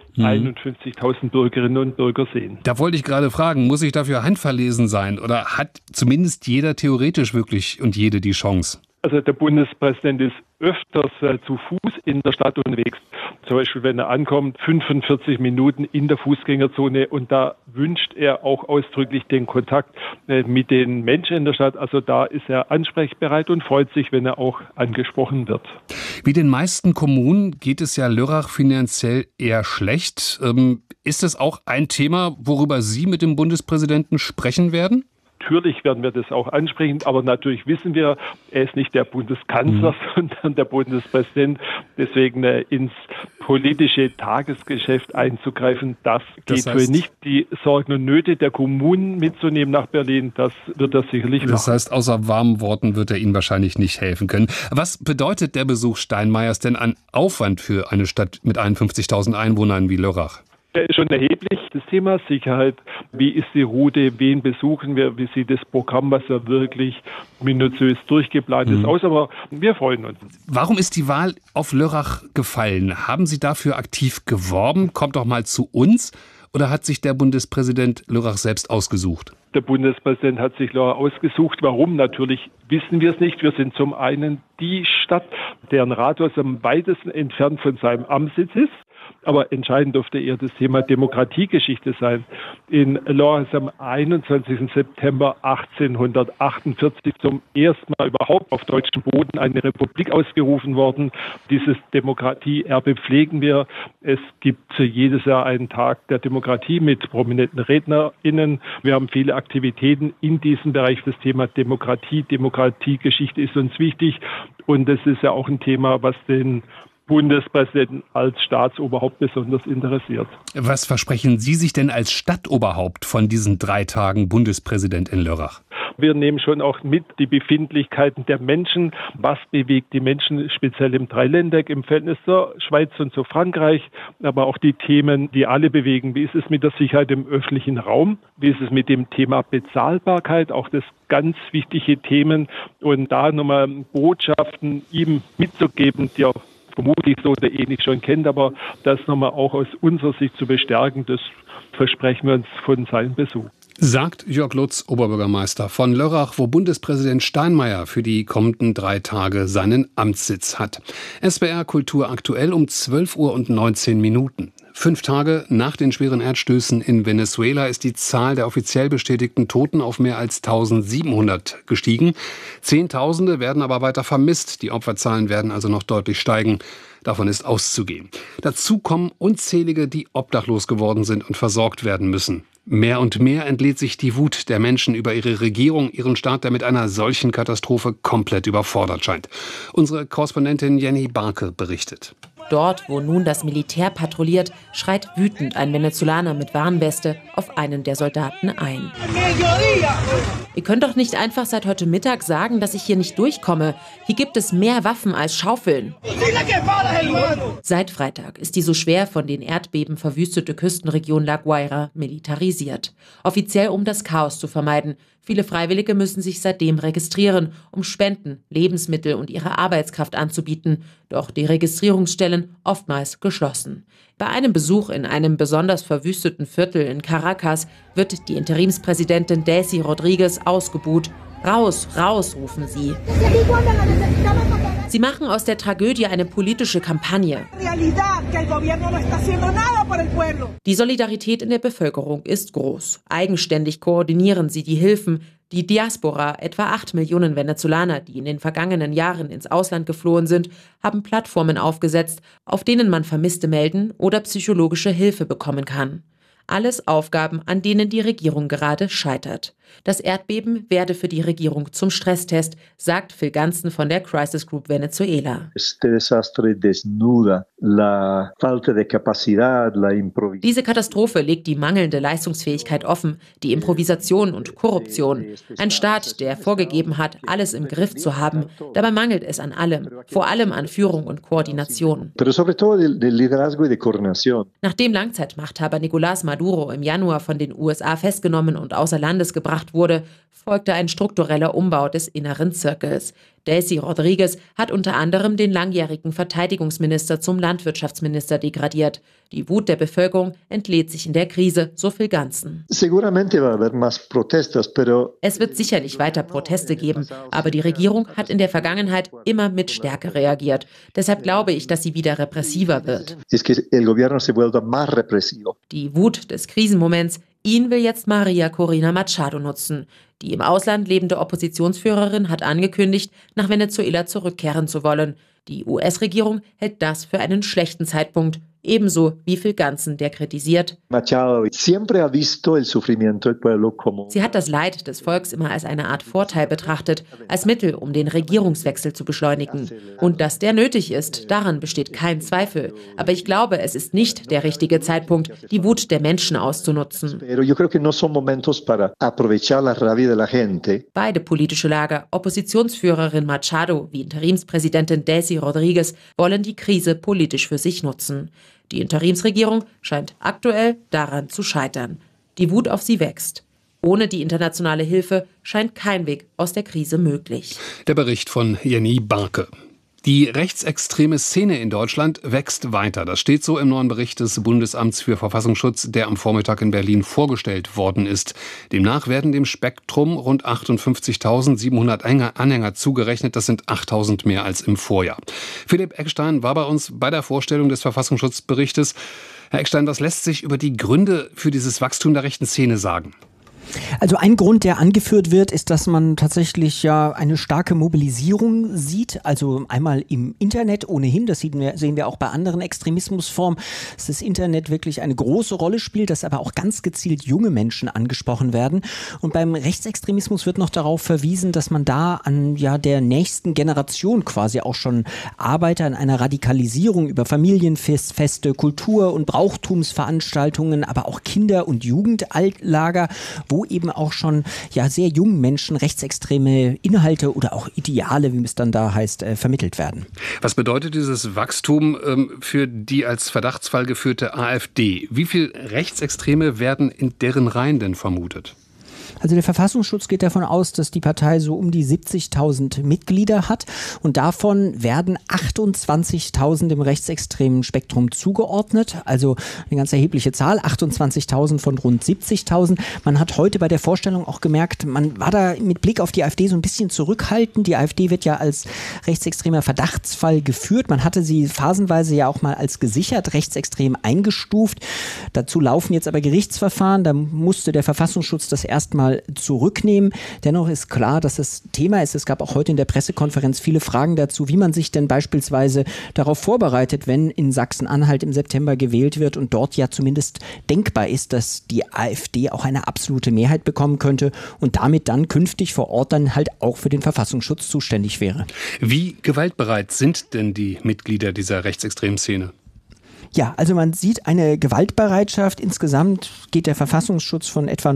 51.000 Bürgerinnen und Bürger sehen.
Da wollte ich gerade fragen, muss ich dafür handverlesen sein oder hat zumindest jeder theoretisch wirklich und jede die Chance?
Also der Bundespräsident ist öfters zu Fuß in der Stadt unterwegs. Zum Beispiel, wenn er ankommt, 45 Minuten in der Fußgängerzone. Und da wünscht er auch ausdrücklich den Kontakt mit den Menschen in der Stadt. Also da ist er ansprechbereit und freut sich, wenn er auch angesprochen wird.
Wie den meisten Kommunen geht es ja Lörrach finanziell eher schlecht. Ist es auch ein Thema, worüber Sie mit dem Bundespräsidenten sprechen werden?
natürlich werden wir das auch ansprechen, aber natürlich wissen wir, er ist nicht der Bundeskanzler, sondern der Bundespräsident. Deswegen ins politische Tagesgeschäft einzugreifen, das geht für nicht. Die Sorgen und Nöte der Kommunen mitzunehmen nach Berlin, das wird er sicherlich machen.
Das heißt, außer warmen Worten wird er Ihnen wahrscheinlich nicht helfen können. Was bedeutet der Besuch Steinmeiers denn an Aufwand für eine Stadt mit 51.000 Einwohnern wie Lörrach?
Schon erheblich. Das Thema Sicherheit, wie ist die Route, wen besuchen wir, wie sieht das Programm, was ja wirklich minutiös durchgeplant ist, aus, aber wir freuen uns.
Warum ist die Wahl auf Lörrach gefallen? Haben Sie dafür aktiv geworben? Kommt doch mal zu uns. Oder hat sich der Bundespräsident Lörrach selbst ausgesucht?
Der Bundespräsident hat sich Lörrach ausgesucht. Warum? Natürlich wissen wir es nicht. Wir sind zum einen die Stadt, deren Rathaus am weitesten entfernt von seinem Amtssitz ist. Aber entscheidend dürfte eher das Thema Demokratiegeschichte sein. In Lörrach ist am 21. September 1848 zum ersten Mal überhaupt auf deutschem Boden eine Republik ausgerufen worden. Dieses Demokratieerbe pflegen wir. Es gibt jedes Jahr einen Tag der Demokratie mit prominenten RednerInnen. Wir haben viele Aktivitäten in diesem Bereich. Das Thema Demokratie, Demokratiegeschichte ist uns wichtig. Und das ist ja auch ein Thema, was den Bundespräsidenten als Staatsoberhaupt besonders interessiert.
Was versprechen Sie sich denn als Stadtoberhaupt von diesen 3 Tagen Bundespräsident in Lörrach?
Wir nehmen schon auch mit die Befindlichkeiten der Menschen. Was bewegt die Menschen speziell im Dreiländereck im Verhältnis zur Schweiz und zu Frankreich? Aber auch die Themen, die alle bewegen. Wie ist es mit der Sicherheit im öffentlichen Raum? Wie ist es mit dem Thema Bezahlbarkeit? Auch das ganz wichtige Themen. Und da nochmal Botschaften ihm mitzugeben, die auch vermutlich so oder ähnlich schon kennt, aber das nochmal auch aus unserer Sicht zu bestärken, das versprechen wir uns von seinem Besuch.
Sagt Jörg Lutz, Oberbürgermeister von Lörrach, wo Bundespräsident Steinmeier für die kommenden 3 Tage seinen Amtssitz hat. SWR Kultur aktuell um 12:19 Uhr. 5 Tage nach den schweren Erdstößen in Venezuela ist die Zahl der offiziell bestätigten Toten auf mehr als 1700 gestiegen. Zehntausende werden aber weiter vermisst. Die Opferzahlen werden also noch deutlich steigen. Davon ist auszugehen. Dazu kommen unzählige, die obdachlos geworden sind und versorgt werden müssen. Mehr und mehr entlädt sich die Wut der Menschen über ihre Regierung, ihren Staat, der mit einer solchen Katastrophe komplett überfordert scheint. Unsere Korrespondentin Jenny Barke berichtet.
Dort, wo nun das Militär patrouilliert, schreit wütend ein Venezolaner mit Warnweste auf einen der Soldaten ein. Ihr könnt doch nicht einfach seit heute Mittag sagen, dass ich hier nicht durchkomme. Hier gibt es mehr Waffen als Schaufeln. Seit Freitag ist die so schwer von den Erdbeben verwüstete Küstenregion La Guaira militarisiert. Offiziell, um das Chaos zu vermeiden. Viele Freiwillige müssen sich seitdem registrieren, um Spenden, Lebensmittel und ihre Arbeitskraft anzubieten. Doch die Registrierungsstellen oftmals geschlossen. Bei einem Besuch in einem besonders verwüsteten Viertel in Caracas wird die Interimspräsidentin Delcy Rodriguez ausgebuht. Raus, raus, rufen sie. Sie machen aus der Tragödie eine politische Kampagne. Die Solidarität in der Bevölkerung ist groß. Eigenständig koordinieren sie die Hilfen. Die Diaspora, etwa 8 Millionen Venezolaner, die in den vergangenen Jahren ins Ausland geflohen sind, haben Plattformen aufgesetzt, auf denen man Vermisste melden oder psychologische Hilfe bekommen kann. Alles Aufgaben, an denen die Regierung gerade scheitert. Das Erdbeben werde für die Regierung zum Stresstest, sagt Phil Ganzen von der Crisis Group Venezuela. Diese Katastrophe legt die mangelnde Leistungsfähigkeit offen, die Improvisation und Korruption. Ein Staat, der vorgegeben hat, alles im Griff zu haben. Dabei mangelt es an allem, vor allem an Führung und Koordination. Nachdem Langzeitmachthaber Nicolás Maduro im Januar von den USA festgenommen und außer Landes gebracht wurde, folgte ein struktureller Umbau des inneren Zirkels. Delcy Rodriguez hat unter anderem den langjährigen Verteidigungsminister zum Landwirtschaftsminister degradiert. Die Wut der Bevölkerung entlädt sich in der Krise, so Phil Ganzen. Es wird sicherlich weiter Proteste geben, aber die Regierung hat in der Vergangenheit immer mit Stärke reagiert. Deshalb glaube ich, dass sie wieder repressiver wird. Die Wut des Krisenmoments, ihn will jetzt Maria Corina Machado nutzen. Die im Ausland lebende Oppositionsführerin hat angekündigt, nach Venezuela zurückkehren zu wollen. Die US-Regierung hält das für einen schlechten Zeitpunkt. Ebenso wie Phil Ganzen, der kritisiert: Sie hat das Leid des Volks immer als eine Art Vorteil betrachtet, als Mittel, um den Regierungswechsel zu beschleunigen. Und dass der nötig ist, daran besteht kein Zweifel. Aber ich glaube, es ist nicht der richtige Zeitpunkt, die Wut der Menschen auszunutzen. Beide politische Lager, Oppositionsführerin Machado wie Interimspräsidentin Delcy Rodriguez, wollen die Krise politisch für sich nutzen. Die Interimsregierung scheint aktuell daran zu scheitern. Die Wut auf sie wächst. Ohne die internationale Hilfe scheint kein Weg aus der Krise möglich.
Der Bericht von Jenny Barke. Die rechtsextreme Szene in Deutschland wächst weiter. Das steht so im neuen Bericht des Bundesamts für Verfassungsschutz, der am Vormittag in Berlin vorgestellt worden ist. Demnach werden dem Spektrum rund 58.700 Anhänger zugerechnet. Das sind 8.000 mehr als im Vorjahr. Philipp Eckstein war bei uns bei der Vorstellung des Verfassungsschutzberichtes. Herr Eckstein, was lässt sich über die Gründe für dieses Wachstum der rechten Szene sagen?
Also ein Grund, der angeführt wird, ist, dass man tatsächlich ja eine starke Mobilisierung sieht. Also einmal im Internet ohnehin, das sehen wir auch bei anderen Extremismusformen, dass das Internet wirklich eine große Rolle spielt, dass aber auch ganz gezielt junge Menschen angesprochen werden. Und beim Rechtsextremismus wird noch darauf verwiesen, dass man da an der nächsten Generation quasi auch schon arbeitet, an einer Radikalisierung über Familienfeste, Kultur- und Brauchtumsveranstaltungen, aber auch Kinder- und Jugendaltlager, wo eben auch schon sehr jungen Menschen rechtsextreme Inhalte oder auch Ideale, wie es dann da heißt, vermittelt werden.
Was bedeutet dieses Wachstum für die als Verdachtsfall geführte AfD? Wie viele Rechtsextreme werden in deren Reihen denn vermutet?
Also der Verfassungsschutz geht davon aus, dass die Partei so um die 70.000 Mitglieder hat und davon werden 28.000 im rechtsextremen Spektrum zugeordnet, also eine ganz erhebliche Zahl, 28.000 von rund 70.000. Man hat heute bei der Vorstellung auch gemerkt, man war da mit Blick auf die AfD so ein bisschen zurückhaltend. Die AfD wird ja als rechtsextremer Verdachtsfall geführt. Man hatte sie phasenweise ja auch mal als gesichert rechtsextrem eingestuft. Dazu laufen jetzt aber Gerichtsverfahren, da musste der Verfassungsschutz das erstmal zurücknehmen. Dennoch ist klar, dass das Thema ist. Es gab auch heute in der Pressekonferenz viele Fragen dazu, wie man sich denn beispielsweise darauf vorbereitet, wenn in Sachsen-Anhalt im September gewählt wird und dort ja zumindest denkbar ist, dass die AfD auch eine absolute Mehrheit bekommen könnte und damit dann künftig vor Ort dann halt auch für den Verfassungsschutz zuständig wäre.
Wie gewaltbereit sind denn die Mitglieder dieser rechtsextremen Szene?
Ja, also man sieht eine Gewaltbereitschaft. Insgesamt geht der Verfassungsschutz von etwa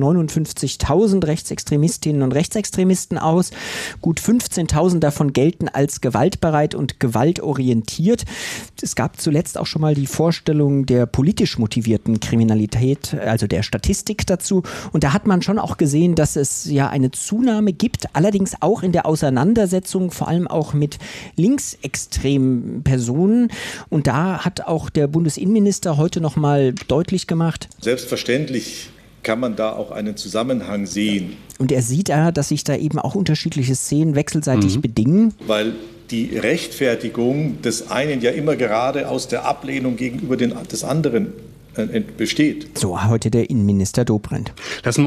59.000 Rechtsextremistinnen und Rechtsextremisten aus. Gut 15.000 davon gelten als gewaltbereit und gewaltorientiert. Es gab zuletzt auch schon mal die Vorstellung der politisch motivierten Kriminalität, also der Statistik dazu. Und da hat man schon auch gesehen, dass es ja eine Zunahme gibt, allerdings auch in der Auseinandersetzung, vor allem auch mit linksextremen Personen. Und da hat auch der Bundesinnenminister heute noch mal deutlich gemacht:
Selbstverständlich kann man da auch einen Zusammenhang sehen.
Und er sieht dass sich da eben auch unterschiedliche Szenen wechselseitig bedingen.
Weil die Rechtfertigung des einen ja immer gerade aus der Ablehnung gegenüber des anderen besteht.
So heute der Innenminister Dobrindt.
Lassen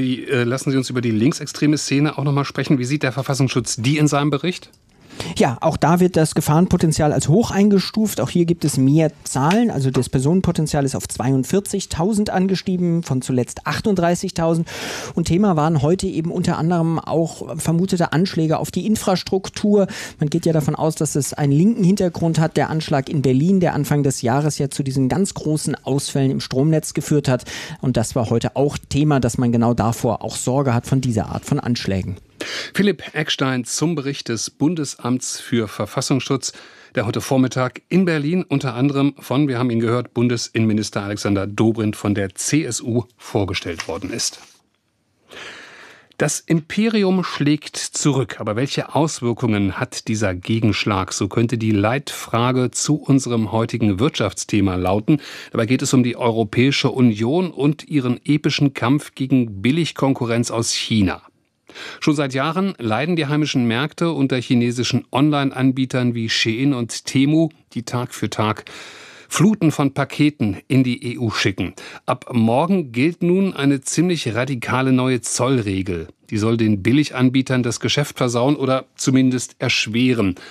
Sie uns über die linksextreme Szene auch noch mal sprechen. Wie sieht der Verfassungsschutz die in seinem Bericht?
Ja, auch da wird das Gefahrenpotenzial als hoch eingestuft. Auch hier gibt es mehr Zahlen. Also das Personenpotenzial ist auf 42.000 angestiegen, von zuletzt 38.000. Und Thema waren heute eben unter anderem auch vermutete Anschläge auf die Infrastruktur. Man geht ja davon aus, dass es einen linken Hintergrund hat. Der Anschlag in Berlin, der Anfang des Jahres ja zu diesen ganz großen Ausfällen im Stromnetz geführt hat. Und das war heute auch Thema, dass man genau davor auch Sorge hat von dieser Art von Anschlägen.
Philipp Eckstein zum Bericht des Bundesamts für Verfassungsschutz, der heute Vormittag in Berlin unter anderem von, wir haben ihn gehört, Bundesinnenminister Alexander Dobrindt von der CSU vorgestellt worden ist. Das Imperium schlägt zurück. Aber welche Auswirkungen hat dieser Gegenschlag? So könnte die Leitfrage zu unserem heutigen Wirtschaftsthema lauten. Dabei geht es um die Europäische Union und ihren epischen Kampf gegen Billigkonkurrenz aus China. Schon seit Jahren leiden die heimischen Märkte unter chinesischen Online-Anbietern wie Shein und Temu, die Tag für Tag Fluten von Paketen in die EU schicken. Ab morgen gilt nun eine ziemlich radikale neue Zollregel. Die soll den Billiganbietern das Geschäft versauen oder zumindest erschweren.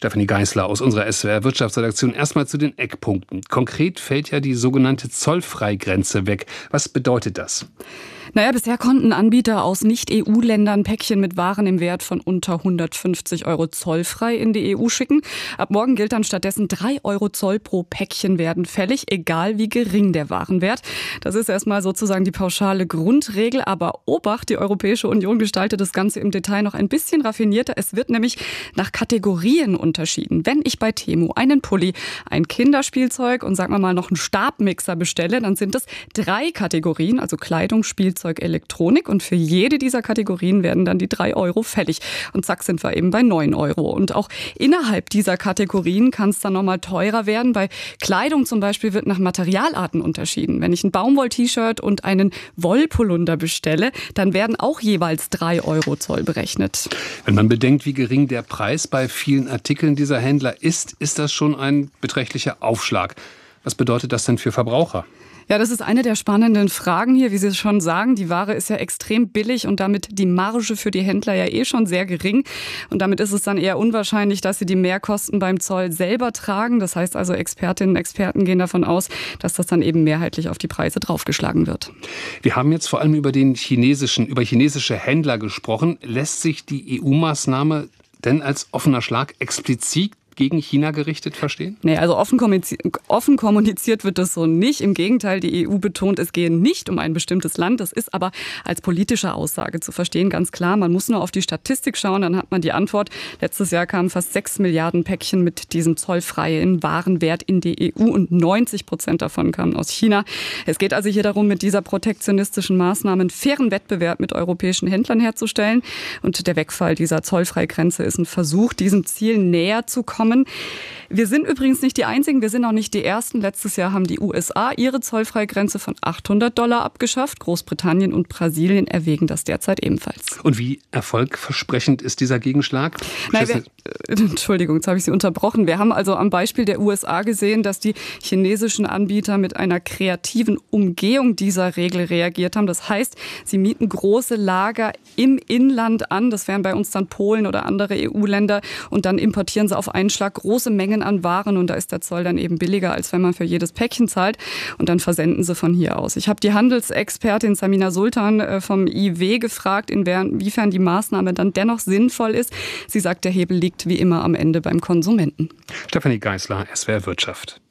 Stefanie Geisler aus unserer SWR Wirtschaftsredaktion. Erstmal zu den Eckpunkten. Konkret fällt ja die sogenannte Zollfreigrenze weg. Was bedeutet das?
Naja, bisher konnten Anbieter aus Nicht-EU-Ländern Päckchen mit Waren im Wert von unter 150 € zollfrei in die EU schicken. Ab morgen gilt dann stattdessen 3 € Zoll pro Päckchen werden fällig, egal wie gering der Warenwert. Das ist erstmal sozusagen die pauschale Grundregel. Aber Obacht, die Europäische Union gestaltet das Ganze im Detail noch ein bisschen raffinierter. Es wird nämlich nach Kategorien unterschieden. Wenn ich bei Temu einen Pulli, ein Kinderspielzeug und sagen wir mal noch einen Stabmixer bestelle, dann sind das 3 Kategorien, also Kleidung, Spielzeug, Elektronik, und für jede dieser Kategorien werden dann die 3 € fällig. Und zack, sind wir eben bei 9 €. Und auch innerhalb dieser Kategorien kann es dann nochmal teurer werden. Bei Kleidung zum Beispiel wird nach Materialarten unterschieden. Wenn ich ein Baumwoll-T-Shirt und einen Wollpolunder bestelle, dann werden auch jeweils 3 € Zoll berechnet.
Wenn man bedenkt, wie gering der Preis bei vielen Artikeln dieser Händler ist das schon ein beträchtlicher Aufschlag. Was bedeutet das denn für Verbraucher?
Ja, das ist eine der spannenden Fragen hier. Wie Sie schon sagen, die Ware ist ja extrem billig und damit die Marge für die Händler ja schon sehr gering. Und damit ist es dann eher unwahrscheinlich, dass sie die Mehrkosten beim Zoll selber tragen. Das heißt also, Expertinnen und Experten gehen davon aus, dass das dann eben mehrheitlich auf die Preise draufgeschlagen wird.
Wir haben jetzt vor allem über chinesische Händler gesprochen. Lässt sich die EU-Maßnahme denn als offener Schlag explizit gegen China gerichtet verstehen?
Nee, also offen kommuniziert wird das so nicht. Im Gegenteil, die EU betont, es gehe nicht um ein bestimmtes Land. Das ist aber als politische Aussage zu verstehen, ganz klar. Man muss nur auf die Statistik schauen, dann hat man die Antwort. Letztes Jahr kamen fast 6 Milliarden Päckchen mit diesem zollfreien Warenwert in die EU und 90% davon kamen aus China. Es geht also hier darum, mit dieser protektionistischen Maßnahme einen fairen Wettbewerb mit europäischen Händlern herzustellen. Und der Wegfall dieser Zollfreigrenze ist ein Versuch, diesem Ziel näher zu kommen. Wir sind übrigens nicht die Einzigen, wir sind auch nicht die Ersten. Letztes Jahr haben die USA ihre Zollfreigrenze von $800 abgeschafft. Großbritannien und Brasilien erwägen das derzeit ebenfalls.
Und wie erfolgversprechend ist dieser Gegenschlag?
Entschuldigung, jetzt habe ich Sie unterbrochen. Wir haben also am Beispiel der USA gesehen, dass die chinesischen Anbieter mit einer kreativen Umgehung dieser Regel reagiert haben. Das heißt, sie mieten große Lager im Inland an. Das wären bei uns dann Polen oder andere EU-Länder. Und dann importieren sie auf einen Schlag große Mengen an Waren. Und da ist der Zoll dann eben billiger, als wenn man für jedes Päckchen zahlt. Und dann versenden sie von hier aus. Ich habe die Handelsexpertin Samina Sultan vom IW gefragt, inwiefern die Maßnahme dann dennoch sinnvoll ist. Sie sagt, der Hebel liegt wie immer am Ende beim Konsumenten.
Stefanie Geisler, SWR Wirtschaft.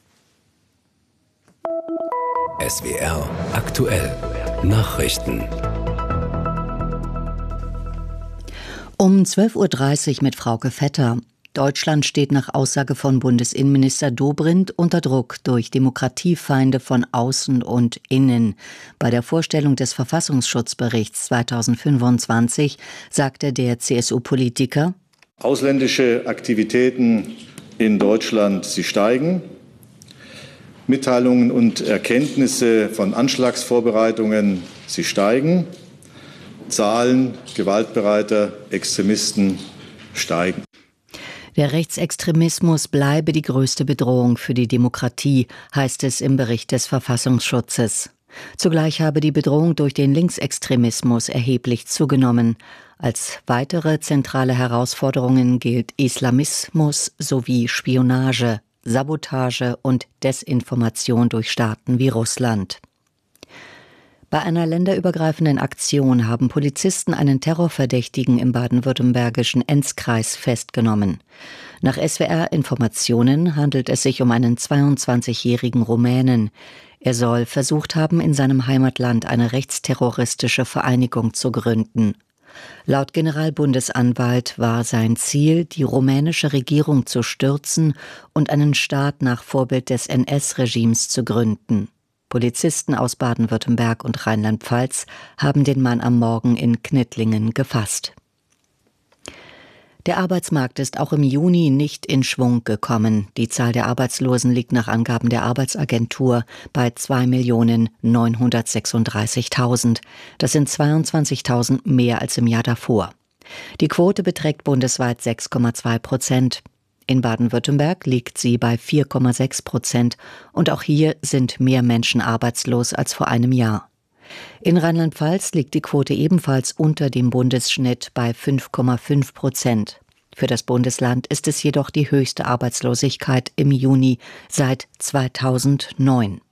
SWR aktuell. Nachrichten.
Um 12:30 Uhr mit Frauke Vetter. Deutschland steht nach Aussage von Bundesinnenminister Dobrindt unter Druck durch Demokratiefeinde von außen und innen. Bei der Vorstellung des Verfassungsschutzberichts 2025 sagte der CSU-Politiker:
Ausländische Aktivitäten in Deutschland, sie steigen. Mitteilungen und Erkenntnisse von Anschlagsvorbereitungen, sie steigen. Zahlen gewaltbereiter Extremisten steigen.
Der Rechtsextremismus bleibe die größte Bedrohung für die Demokratie, heißt es im Bericht des Verfassungsschutzes. Zugleich habe die Bedrohung durch den Linksextremismus erheblich zugenommen. Als weitere zentrale Herausforderungen gilt Islamismus sowie Spionage, Sabotage und Desinformation durch Staaten wie Russland. Bei einer länderübergreifenden Aktion haben Polizisten einen Terrorverdächtigen im baden-württembergischen Enzkreis festgenommen. Nach SWR-Informationen handelt es sich um einen 22-jährigen Rumänen. Er soll versucht haben, in seinem Heimatland eine rechtsterroristische Vereinigung zu gründen. Laut Generalbundesanwalt war sein Ziel, die rumänische Regierung zu stürzen und einen Staat nach Vorbild des NS-Regimes zu gründen. Polizisten aus Baden-Württemberg und Rheinland-Pfalz haben den Mann am Morgen in Knittlingen gefasst. Der Arbeitsmarkt ist auch im Juni nicht in Schwung gekommen. Die Zahl der Arbeitslosen liegt nach Angaben der Arbeitsagentur bei 2.936.000. Das sind 22.000 mehr als im Jahr davor. Die Quote beträgt bundesweit 6,2%. In Baden-Württemberg liegt sie bei 4,6% und auch hier sind mehr Menschen arbeitslos als vor einem Jahr. In Rheinland-Pfalz liegt die Quote ebenfalls unter dem Bundesschnitt bei 5,5%. Für das Bundesland ist es jedoch die höchste Arbeitslosigkeit im Juni seit 2009.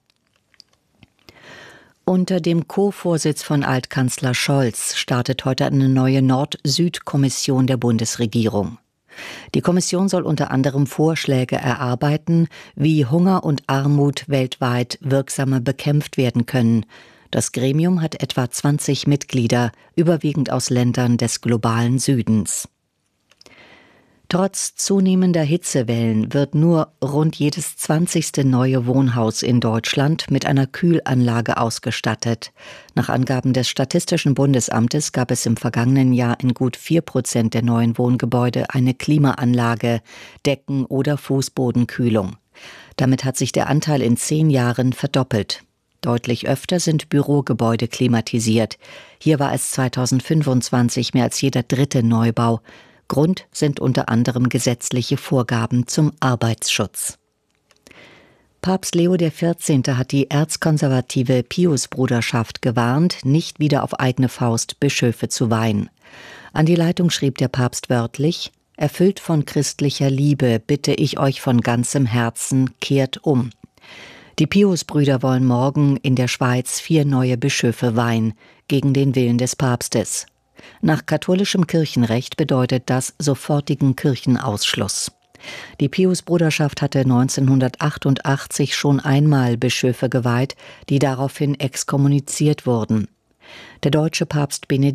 Unter dem Co-Vorsitz von Altkanzler Scholz startet heute eine neue Nord-Süd-Kommission der Bundesregierung. Die Kommission soll unter anderem Vorschläge erarbeiten, wie Hunger und Armut weltweit wirksamer bekämpft werden können. Das Gremium hat etwa 20 Mitglieder, überwiegend aus Ländern des globalen Südens. Trotz zunehmender Hitzewellen wird nur rund jedes 20. neue Wohnhaus in Deutschland mit einer Kühlanlage ausgestattet. Nach Angaben des Statistischen Bundesamtes gab es im vergangenen Jahr in gut 4% der neuen Wohngebäude eine Klimaanlage, Decken- oder Fußbodenkühlung. Damit hat sich der Anteil in 10 Jahren verdoppelt. Deutlich öfter sind Bürogebäude klimatisiert. Hier war es 2025 mehr als jeder 3. Neubau. Grund sind unter anderem gesetzliche Vorgaben zum Arbeitsschutz. Papst Leo XIV. Hat die erzkonservative Piusbruderschaft gewarnt, nicht wieder auf eigene Faust Bischöfe zu weihen. An die Leitung schrieb der Papst wörtlich: Erfüllt von christlicher Liebe bitte ich euch von ganzem Herzen, kehrt um. Die Piusbrüder wollen morgen in der Schweiz 4 neue Bischöfe weihen, gegen den Willen des Papstes. Nach katholischem Kirchenrecht bedeutet das sofortigen Kirchenausschluss. Die Piusbruderschaft hatte 1988 schon einmal Bischöfe geweiht, die daraufhin exkommuniziert wurden. Der deutsche Papst Benedikt